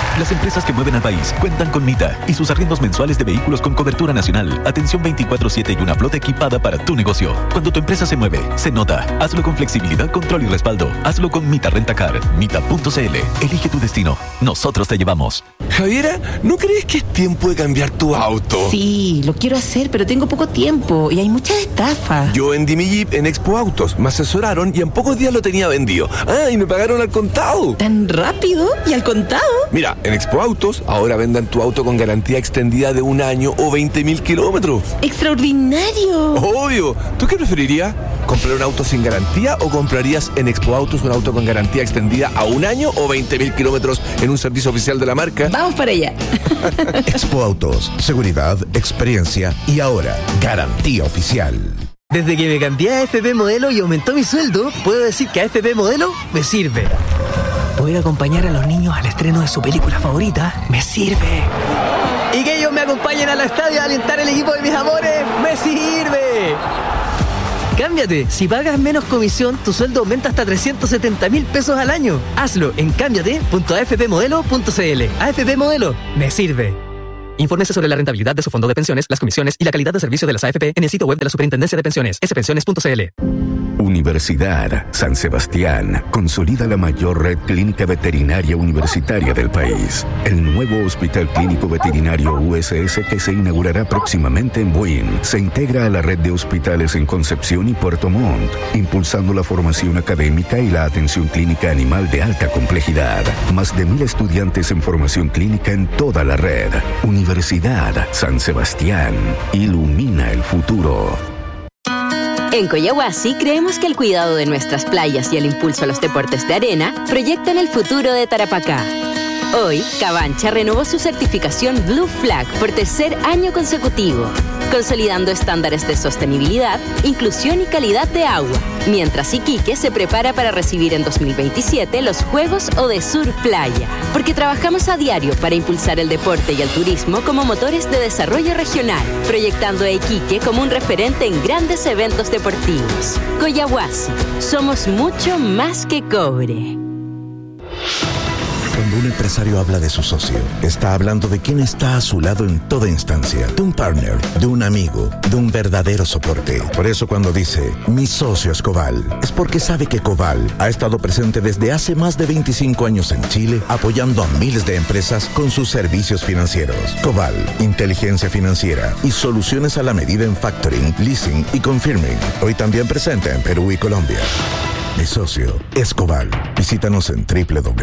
Las empresas que mueven al país cuentan con Mita y sus arriendos mensuales de vehículos con cobertura nacional, atención 24/7 y una flota equipada para tu negocio. Cuando tu empresa se mueve, se nota. Hazlo con flexibilidad, control y respaldo. Hazlo con Mita Rentacar. Mita.cl. Elige tu destino. Nosotros te llevamos. Javiera, ¿no crees que es tiempo de cambiar tu auto? Sí, lo quiero hacer, pero tengo poco tiempo y hay muchas estafas. Yo vendí mi Jeep en Expo Autos, me asesoraron y en pocos días lo tenía vendido. Y me pagaron al contado. ¿Tan rápido? ¿Y al contado? Mira, en Expo Autos ahora vendan tu auto con garantía extendida de 1 año o 20.000 kilómetros. ¡Extraordinario! Obvio. ¿Tú qué preferirías? ¿Comprar un auto sin garantía o comprarías en Expo Autos un auto con garantía extendida a 1 año o 20.000 kilómetros en un servicio oficial de la marca? Vamos para allá. Expo Autos, seguridad, experiencia y ahora garantía oficial. Desde que me cambié a AFP Modelo y aumentó mi sueldo, puedo decir que AFP Modelo me sirve. Poder acompañar a los niños al estreno de su película favorita me sirve. Y que ellos me acompañen al estadio a alentar el equipo de mis amores me sirve. Cámbiate. Si pagas menos comisión, tu sueldo aumenta hasta 370.000 pesos al año. Hazlo en cámbiate.afpmodelo.cl. AFP Modelo me sirve. Infórmese sobre la rentabilidad de su fondo de pensiones, las comisiones y la calidad de servicio de las AFP en el sitio web de la Superintendencia de Pensiones, spensiones.cl. Universidad San Sebastián consolida la mayor red clínica veterinaria universitaria del país. El nuevo Hospital Clínico Veterinario USS, que se inaugurará próximamente en Buin, se integra a la red de hospitales en Concepción y Puerto Montt, impulsando la formación académica y la atención clínica animal de alta complejidad. Más de 1.000 estudiantes en formación clínica en toda la red. Universidad San Sebastián. Ilumina el futuro. En Coyahuasi creemos que el cuidado de nuestras playas y el impulso a los deportes de arena proyectan el futuro de Tarapacá. Hoy, Cabancha renovó su certificación Blue Flag por 3er año consecutivo, consolidando estándares de sostenibilidad, inclusión y calidad de agua, mientras Iquique se prepara para recibir en 2027 los Juegos Odesur Playa, porque trabajamos a diario para impulsar el deporte y el turismo como motores de desarrollo regional, proyectando a Iquique como un referente en grandes eventos deportivos. Coyahuasi, somos mucho más que cobre. Cuando un empresario habla de su socio, está hablando de quien está a su lado en toda instancia, de un partner, de un amigo, de un verdadero soporte. Por eso cuando dice, mi socio es Coval, es porque sabe que Coval ha estado presente desde hace más de 25 años en Chile, apoyando a miles de empresas con sus servicios financieros. Coval, inteligencia financiera y soluciones a la medida en factoring, leasing y confirming. Hoy también presente en Perú y Colombia. Mi socio es Coval. Visítanos en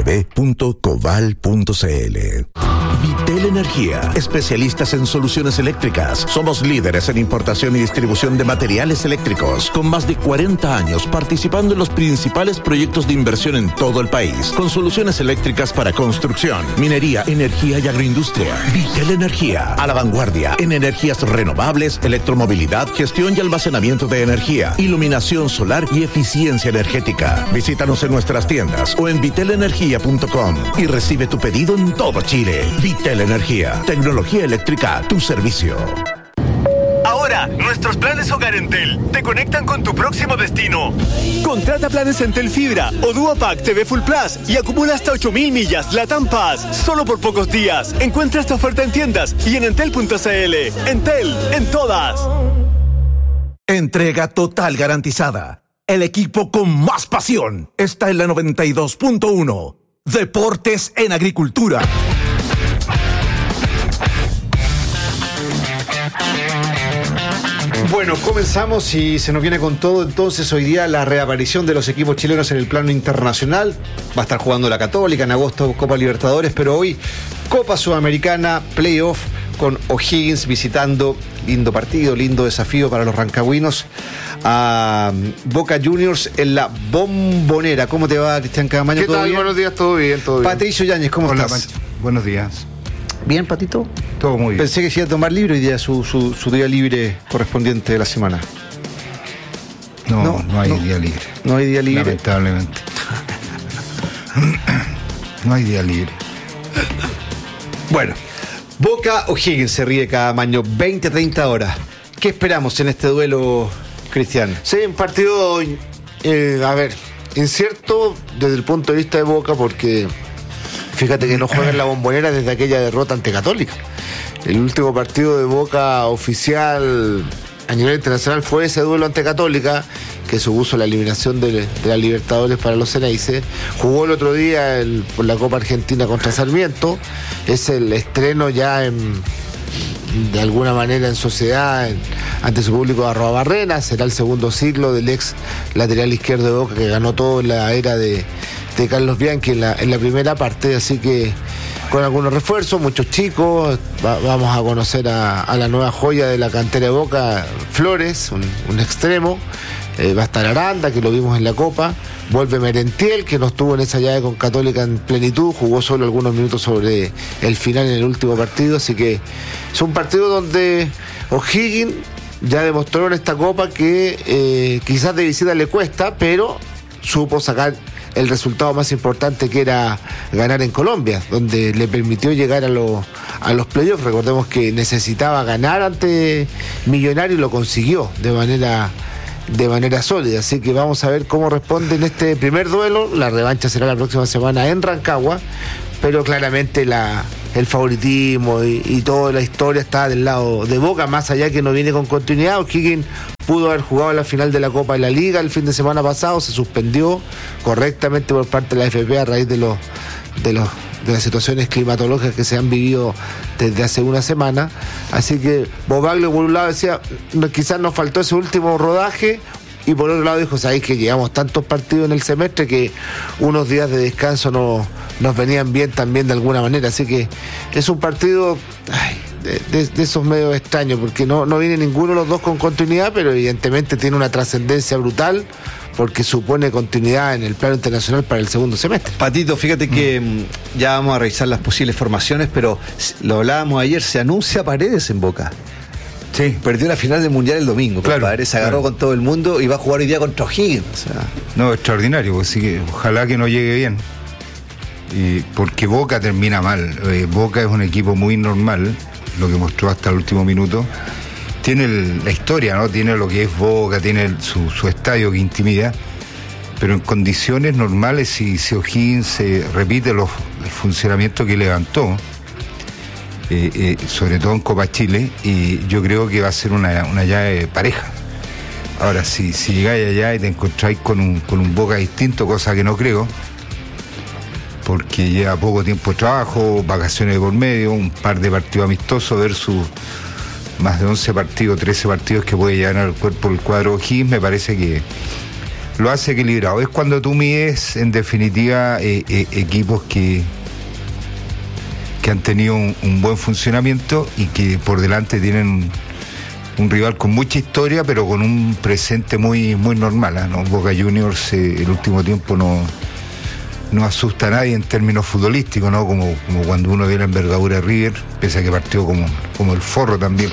www.coval.cl. Vitel Energía, especialistas en soluciones eléctricas. Somos líderes en importación y distribución de materiales eléctricos, con más de 40 años participando en los principales proyectos de inversión en todo el país, con soluciones eléctricas para construcción, minería, energía y agroindustria. Vitel Energía, a la vanguardia en energías renovables, electromovilidad, gestión y almacenamiento de energía, iluminación solar y eficiencia energética. Visítanos en nuestras tiendas o en vitelenergia.com y recibe tu pedido en todo Chile. Vitel Energía, tecnología eléctrica a tu servicio. Ahora, nuestros planes Hogar Entel te conectan con tu próximo destino. Contrata planes Entel Fibra o Duopack TV Full Plus y acumula hasta 8.000 millas LATAM Pass solo por pocos días. Encuentra esta oferta en tiendas y en entel.cl. Entel, en todas. Entrega total garantizada. El equipo con más pasión está en la 92.1. Deportes en Agricultura. Bueno, comenzamos y se nos viene con todo. Entonces, hoy día la reaparición de los equipos chilenos en el plano internacional. Va a estar jugando la Católica, en agosto Copa Libertadores, pero hoy Copa Sudamericana, playoff con O'Higgins visitando. Lindo partido, lindo desafío para los rancagüinos. A Boca Juniors en la Bombonera. ¿Cómo te va, Cristian Camaño? ¿Qué tal? Bien? Buenos días, todo bien, todo bien. Patricio Yáñez, ¿cómo Hola, estás? Pancho. Buenos días. ¿Bien, Patito? Todo muy bien. Pensé que se iba a tomar libre hoy día, su día libre correspondiente de la semana. No hay día libre. No hay día libre. Lamentablemente. No hay día libre. Bueno, Boca O'Higgins se ríe cada año, 20-30 horas. ¿Qué esperamos en este duelo, Cristian? Sí, un partido, incierto desde el punto de vista de Boca, porque Fíjate que no juega en la Bombonera desde aquella derrota ante Católica. El último partido de Boca oficial a nivel internacional fue ese duelo ante Católica, que supuso la eliminación de la Libertadores para los Ceneices. Jugó el otro día por la Copa Argentina contra Sarmiento. Es el estreno ya de alguna manera en sociedad ante su público de Arrobarrena. Será el segundo ciclo del ex lateral izquierdo de Boca, que ganó todo en la era de Carlos Bianchi en la primera parte, así que con algunos refuerzos, muchos chicos. Vamos a conocer a la nueva joya de la cantera de Boca, Flores, un extremo. Va a estar Aranda, que lo vimos en la Copa. Vuelve Merentiel, que no estuvo en esa llave con Católica en plenitud, jugó solo algunos minutos sobre el final en el último partido, así que es un partido donde O'Higgins ya demostró en esta Copa que quizás de visita le cuesta, pero supo sacar el resultado más importante, que era ganar en Colombia, donde le permitió llegar a los playoffs. Recordemos que necesitaba ganar ante Millonarios y lo consiguió de manera sólida, así que vamos a ver cómo responde en este primer duelo. La revancha será la próxima semana en Rancagua, pero claramente el favoritismo y toda la historia está del lado de Boca, más allá que no viene con continuidad. O'Higgins pudo haber jugado la final de la Copa de la Liga el fin de semana pasado, se suspendió correctamente por parte de la FP a raíz de las situaciones climatológicas que se han vivido desde hace una semana. Así que Bobaglio por un lado decía, quizás nos faltó ese último rodaje, y por otro lado dijo, sabéis que llevamos tantos partidos en el semestre que unos días de descanso nos venían bien también de alguna manera. Así que es un partido de esos medios extraños, porque no viene ninguno de los dos con continuidad, pero evidentemente tiene una trascendencia brutal, porque supone continuidad en el plano internacional para el segundo semestre. Patito, fíjate que ya vamos a revisar las posibles formaciones, pero lo hablábamos ayer, se anuncia Paredes en Boca. Sí. Perdió la final del Mundial el domingo. Claro, Paredes se agarró con todo el mundo y va a jugar hoy día contra O'Higgins. O sea. No, extraordinario, pues sí, que ojalá que no llegue bien. Porque Boca termina mal. Boca es un equipo muy normal, lo que mostró hasta el último minuto. Tiene la historia, ¿no? Tiene lo que es Boca, tiene su estadio que intimida, pero en condiciones normales, si O'Higgins se repite el funcionamiento que levantó, sobre todo en Copa Chile, y yo creo que va a ser una llave pareja. Ahora, si llegáis allá y te encontráis con un Boca distinto, cosa que no creo, porque lleva poco tiempo de trabajo, vacaciones de por medio, un par de partidos amistosos versus más de 11 partidos, 13 partidos que puede llevar al cuerpo el cuadro O'Higgins, me parece que lo hace equilibrado. Es cuando tú mides, en definitiva, equipos que han tenido un buen funcionamiento y que por delante tienen un rival con mucha historia, pero con un presente muy, muy normal, ¿no? Boca Juniors el último tiempo no asusta a nadie en términos futbolísticos, ¿no? Como cuando uno ve la envergadura de River, pese a que partió como el forro también.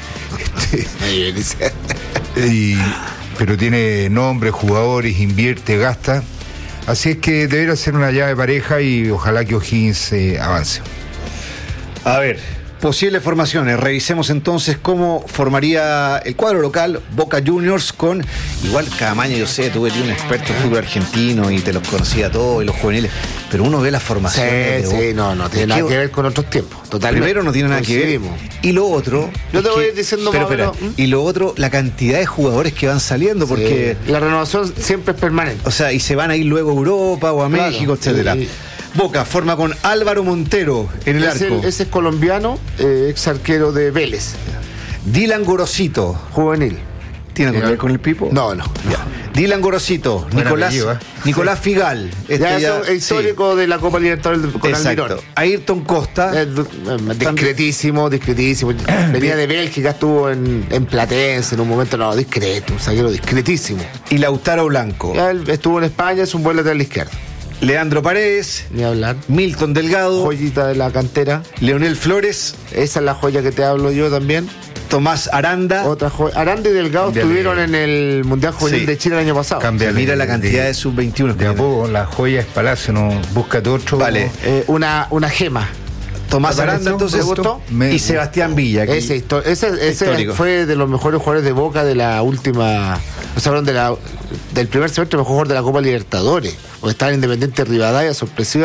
Pero tiene nombre, jugadores, invierte, gasta. Así es que debería ser una llave pareja y ojalá que O'Higgins avance. A ver, posibles formaciones. Revisemos entonces cómo formaría el cuadro local Boca Juniors con... Igual Camaño, yo sé, tú eres un experto en fútbol argentino y te los conocía todos y los juveniles, pero uno ve las formaciones. Sí, no tiene nada que ver con otros tiempos. Totalmente. Primero no tiene nada que ver. Y lo otro... Yo te voy a ir diciendo más. Espera. Y lo otro, la cantidad de jugadores que van saliendo, porque... La renovación siempre es permanente. O sea, y se van a ir luego a Europa o a México, etcétera. Boca forma con Álvaro Montero en el arco. Ese es colombiano, ex arquero de Vélez. Dylan Gorosito, juvenil. ¿Tiene que ver con el Pipo? No. Ya. Dylan Gorosito, Nicolás Figal. Es histórico de la Copa Libertadores con Almirón. Ayrton Costa. Discretísimo. Venía de Bélgica, estuvo en Platense en un momento, un zaguero discretísimo. Y Lautaro Blanco. Él estuvo en España, es un buen lateral izquierdo. Leandro Paredes, ni hablar. Milton Delgado, joyita de la cantera. Leonel Flores, esa es la joya que te hablo yo también. Tomás Aranda, otra joya. Aranda y Delgado estuvieron en el Mundial Juvenil de Chile el año pasado. Mira la cantidad de sub-21. De a poco, la joya es Palacio, no búscate otro. Vale, una gema. Tomás Aranda, entonces, ¿gustó? Y Sebastián Villa. Ese fue de los mejores jugadores de Boca de la última, del primer semestre, mejor jugador de la Copa Libertadores, porque estaba en Independiente Rivadavia sorpresivamente.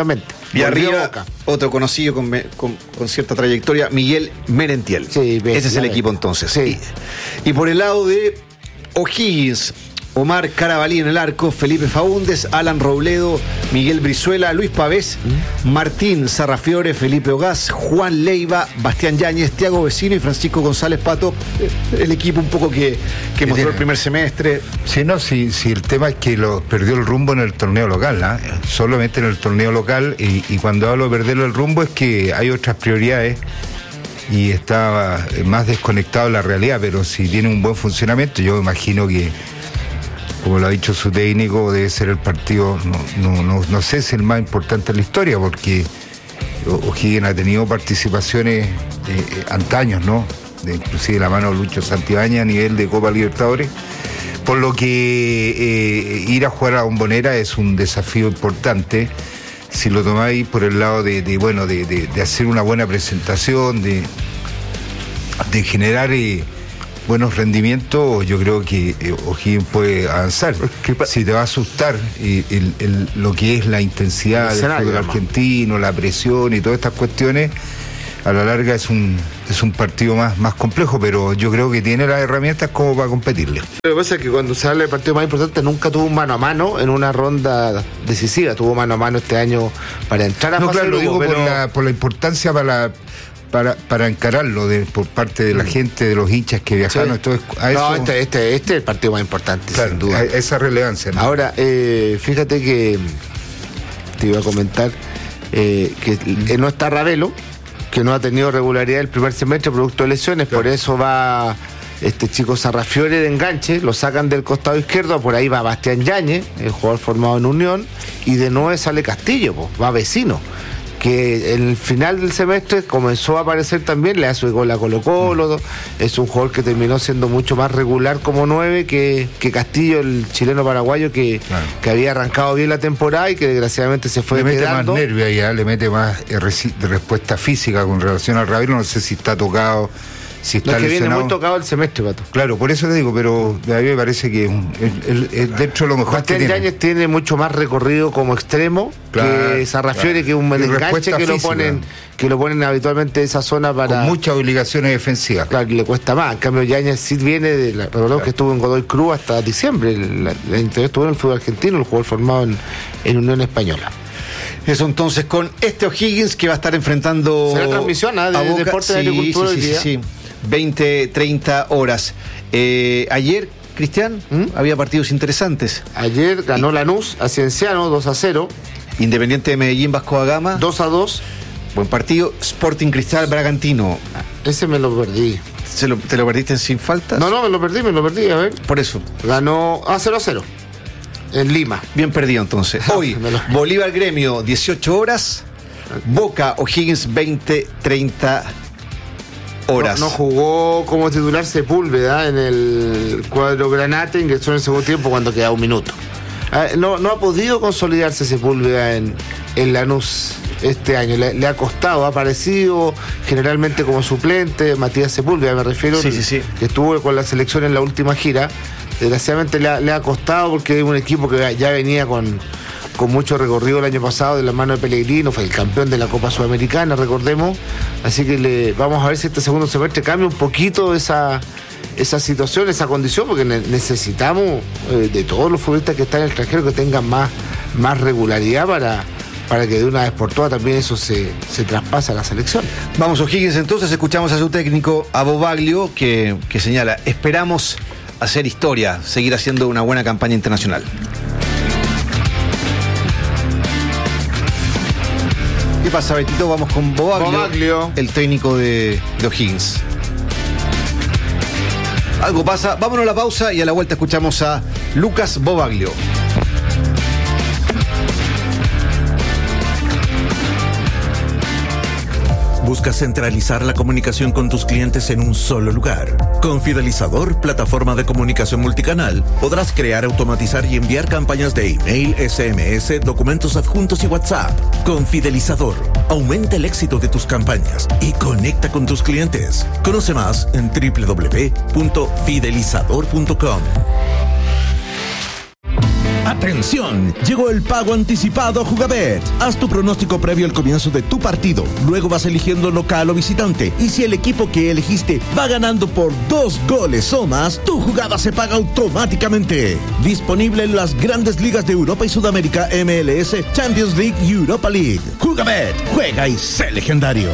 Y Volvió arriba, Boca. otro conocido con cierta trayectoria, Miguel Merentiel. Sí, ese es el equipo entonces. Sí. Y por el lado de O'Higgins, Omar Carabalí en el arco, Felipe Faúndez, Alan Robledo, Miguel Brizuela, Luis Pavés, Martín Sarrafiore, Felipe Ogaz, Juan Leiva, Bastián Yáñez, Tiago Vecino y Francisco González Pato. El equipo un poco que mostró el primer semestre. Sí, no, sí, el tema es que perdió el rumbo en el torneo local, ¿ah? Solamente en el torneo local, y cuando hablo de perder el rumbo es que hay otras prioridades y está más desconectado de la realidad, pero si tiene un buen funcionamiento, yo imagino que, como lo ha dicho su técnico, debe ser el partido, no sé si el más importante en la historia, porque O'Higgins ha tenido participaciones antaños, ¿no? Inclusive la mano de Lucho Santibáñez a nivel de Copa Libertadores, por lo que ir a jugar a Bombonera es un desafío importante. Si lo tomáis por el lado de hacer una buena presentación, de generar buenos rendimientos, yo creo que O'Higgins puede avanzar. Si te va a asustar lo que es la intensidad del fútbol argentino, la presión y todas estas cuestiones, a la larga es un partido más complejo, pero yo creo que tiene las herramientas como para competirle. Lo que pasa es que cuando se habla del partido más importante, nunca tuvo un mano a mano en una ronda decisiva. Tuvo mano a mano este año para entrar a fase claro, de grupo, lo digo pero por la importancia para encararlo por parte de la gente, de los hinchas que viajaron. Sí. Este es el partido más importante, claro, sin duda. Esa relevancia, ¿no? Ahora, fíjate que te iba a comentar que no está Ravelo, que no ha tenido regularidad el primer semestre producto de lesiones, por eso va este chico Sarrafiore de enganche, lo sacan del costado izquierdo, por ahí va Bastián Yáñez, el jugador formado en Unión, y de nuevo sale Castillo, va Vecino, que en el final del semestre comenzó a aparecer también, le hace gol a Colo-Colo, es un jugador que terminó siendo mucho más regular como 9 que Castillo, el chileno paraguayo que había arrancado bien la temporada y que desgraciadamente se fue quedando. Le mete más nervio allá, le mete más de respuesta física con relación al Ravelo, no sé si está tocado, si está que lesionado. Viene muy tocado el semestre, Pato. Claro, por eso te digo, pero a mí me parece que es dentro de lo mejor Bastián que tiene. Yáñez tiene mucho más recorrido como extremo que Sarrafiore, que es un enganche que lo ponen habitualmente en esa zona para... Con muchas obligaciones defensivas. Claro, le cuesta más. En cambio, Yáñez sí viene recordemos que estuvo en Godoy Cruz hasta diciembre. La interior estuvo en el fútbol argentino, el jugador formado en Unión Española. Eso entonces con este O'Higgins que va a estar enfrentando... ¿Será transmisión de Boca? Deporte de Agricultura hoy día? Sí. 20-30 horas. Ayer, Cristian, había partidos interesantes. Ayer ganó Lanús a Cienciano 2-0. Independiente de Medellín, Vasco da Gama 2-2. Buen partido. Sporting Cristal Bragantino. Ese me lo perdí. ¿Te lo perdiste sin faltas? No, me lo perdí, a ver. Por eso. Ganó 0-0 en Lima. Bien perdido entonces. Hoy, Bolívar Gremio, 18 horas. Boca O'Higgins, 20-30 horas. No jugó como titular Sepúlveda en el cuadro Granate, ingresó en el segundo tiempo cuando quedaba un minuto. No ha podido consolidarse Sepúlveda en Lanús este año. Le ha costado, ha aparecido generalmente como suplente. Matías Sepúlveda, me refiero, que estuvo con la selección en la última gira. Desgraciadamente le ha costado porque es un equipo que ya venía con mucho recorrido el año pasado de la mano de Pellegrino, fue el campeón de la Copa Sudamericana, recordemos. Así que vamos a ver si este segundo semestre cambia un poquito esa situación, esa condición, porque necesitamos de todos los futbolistas que están en el extranjero que tengan más regularidad para que de una vez por todas también eso se traspase a la selección. Vamos O'Higgins, entonces escuchamos a su técnico, a Bobaglio, que señala: esperamos hacer historia, seguir haciendo una buena campaña internacional. ¿Qué pasa, Betito? Vamos con Bobaglio, el técnico de O'Higgins. Algo pasa, vámonos a la pausa y a la vuelta escuchamos a Lucas Bobaglio. ¿Buscas centralizar la comunicación con tus clientes en un solo lugar? Con Fidelizador, plataforma de comunicación multicanal, podrás crear, automatizar y enviar campañas de email, SMS, documentos adjuntos y WhatsApp. Con Fidelizador, aumenta el éxito de tus campañas y conecta con tus clientes. Conoce más en www.fidelizador.com. ¡Atención! Llegó el pago anticipado a Jugabet. Haz tu pronóstico previo al comienzo de tu partido. Luego vas eligiendo local o visitante. Y si el equipo que elegiste va ganando por 2 goles o más, tu jugada se paga automáticamente. Disponible en las grandes ligas de Europa y Sudamérica, MLS, Champions League y Europa League. Jugabet, juega y sé legendario.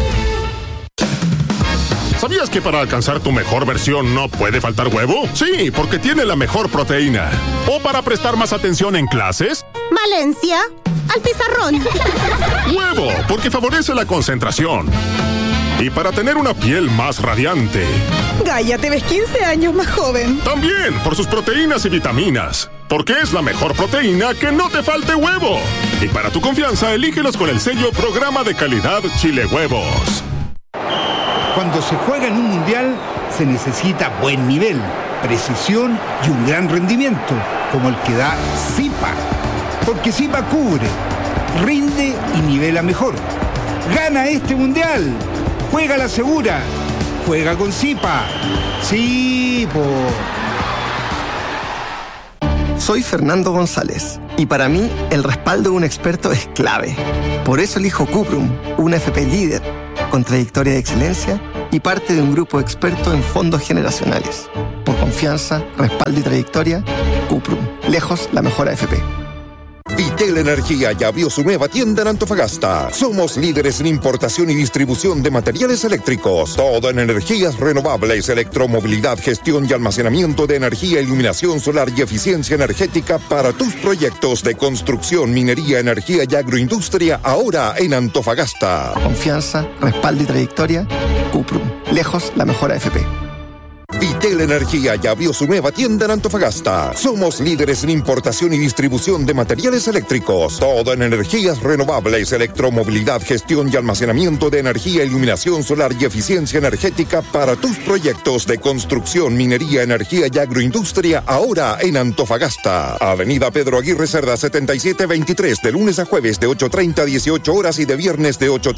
¿Sabías que para alcanzar tu mejor versión no puede faltar huevo? Sí, porque tiene la mejor proteína. ¿O para prestar más atención en clases? Valencia, al pizarrón. Huevo, porque favorece la concentración. Y para tener una piel más radiante. Gaia, te ves 15 años más joven. También por sus proteínas y vitaminas. Porque es la mejor proteína que no te falte huevo. Y para tu confianza, elígelos con el sello Programa de Calidad Chile Huevos. Cuando se juega en un mundial, se necesita buen nivel, precisión y un gran rendimiento, como el que da Zipa. Porque Zipa cubre, rinde y nivela mejor. ¡Gana este mundial! ¡Juega la segura! ¡Juega con Zipa! ¡Sí, po! Soy Fernando González y para mí el respaldo de un experto es clave. Por eso elijo Cuprum, una FP líder, con trayectoria de excelencia y parte de un grupo experto en fondos generacionales. Por confianza, respaldo y trayectoria, Cuprum, lejos la mejor AFP. Vitel Energía ya abrió su nueva tienda en Antofagasta. Somos líderes en importación y distribución de materiales eléctricos. Todo en energías renovables, electromovilidad, gestión y almacenamiento de energía, iluminación solar y eficiencia energética para tus proyectos de construcción, minería, energía y agroindustria, ahora en Antofagasta. Confianza, respaldo y trayectoria, Cuprum, lejos la mejor AFP. Vitel Energía ya abrió su nueva tienda en Antofagasta. Somos líderes en importación y distribución de materiales eléctricos. Todo en energías renovables, electromovilidad, gestión y almacenamiento de energía, iluminación solar y eficiencia energética para tus proyectos de construcción, minería, energía y agroindustria, ahora en Antofagasta. Avenida Pedro Aguirre Cerda 7723, de lunes a jueves de 8:30 a 18 horas y de viernes de 8:30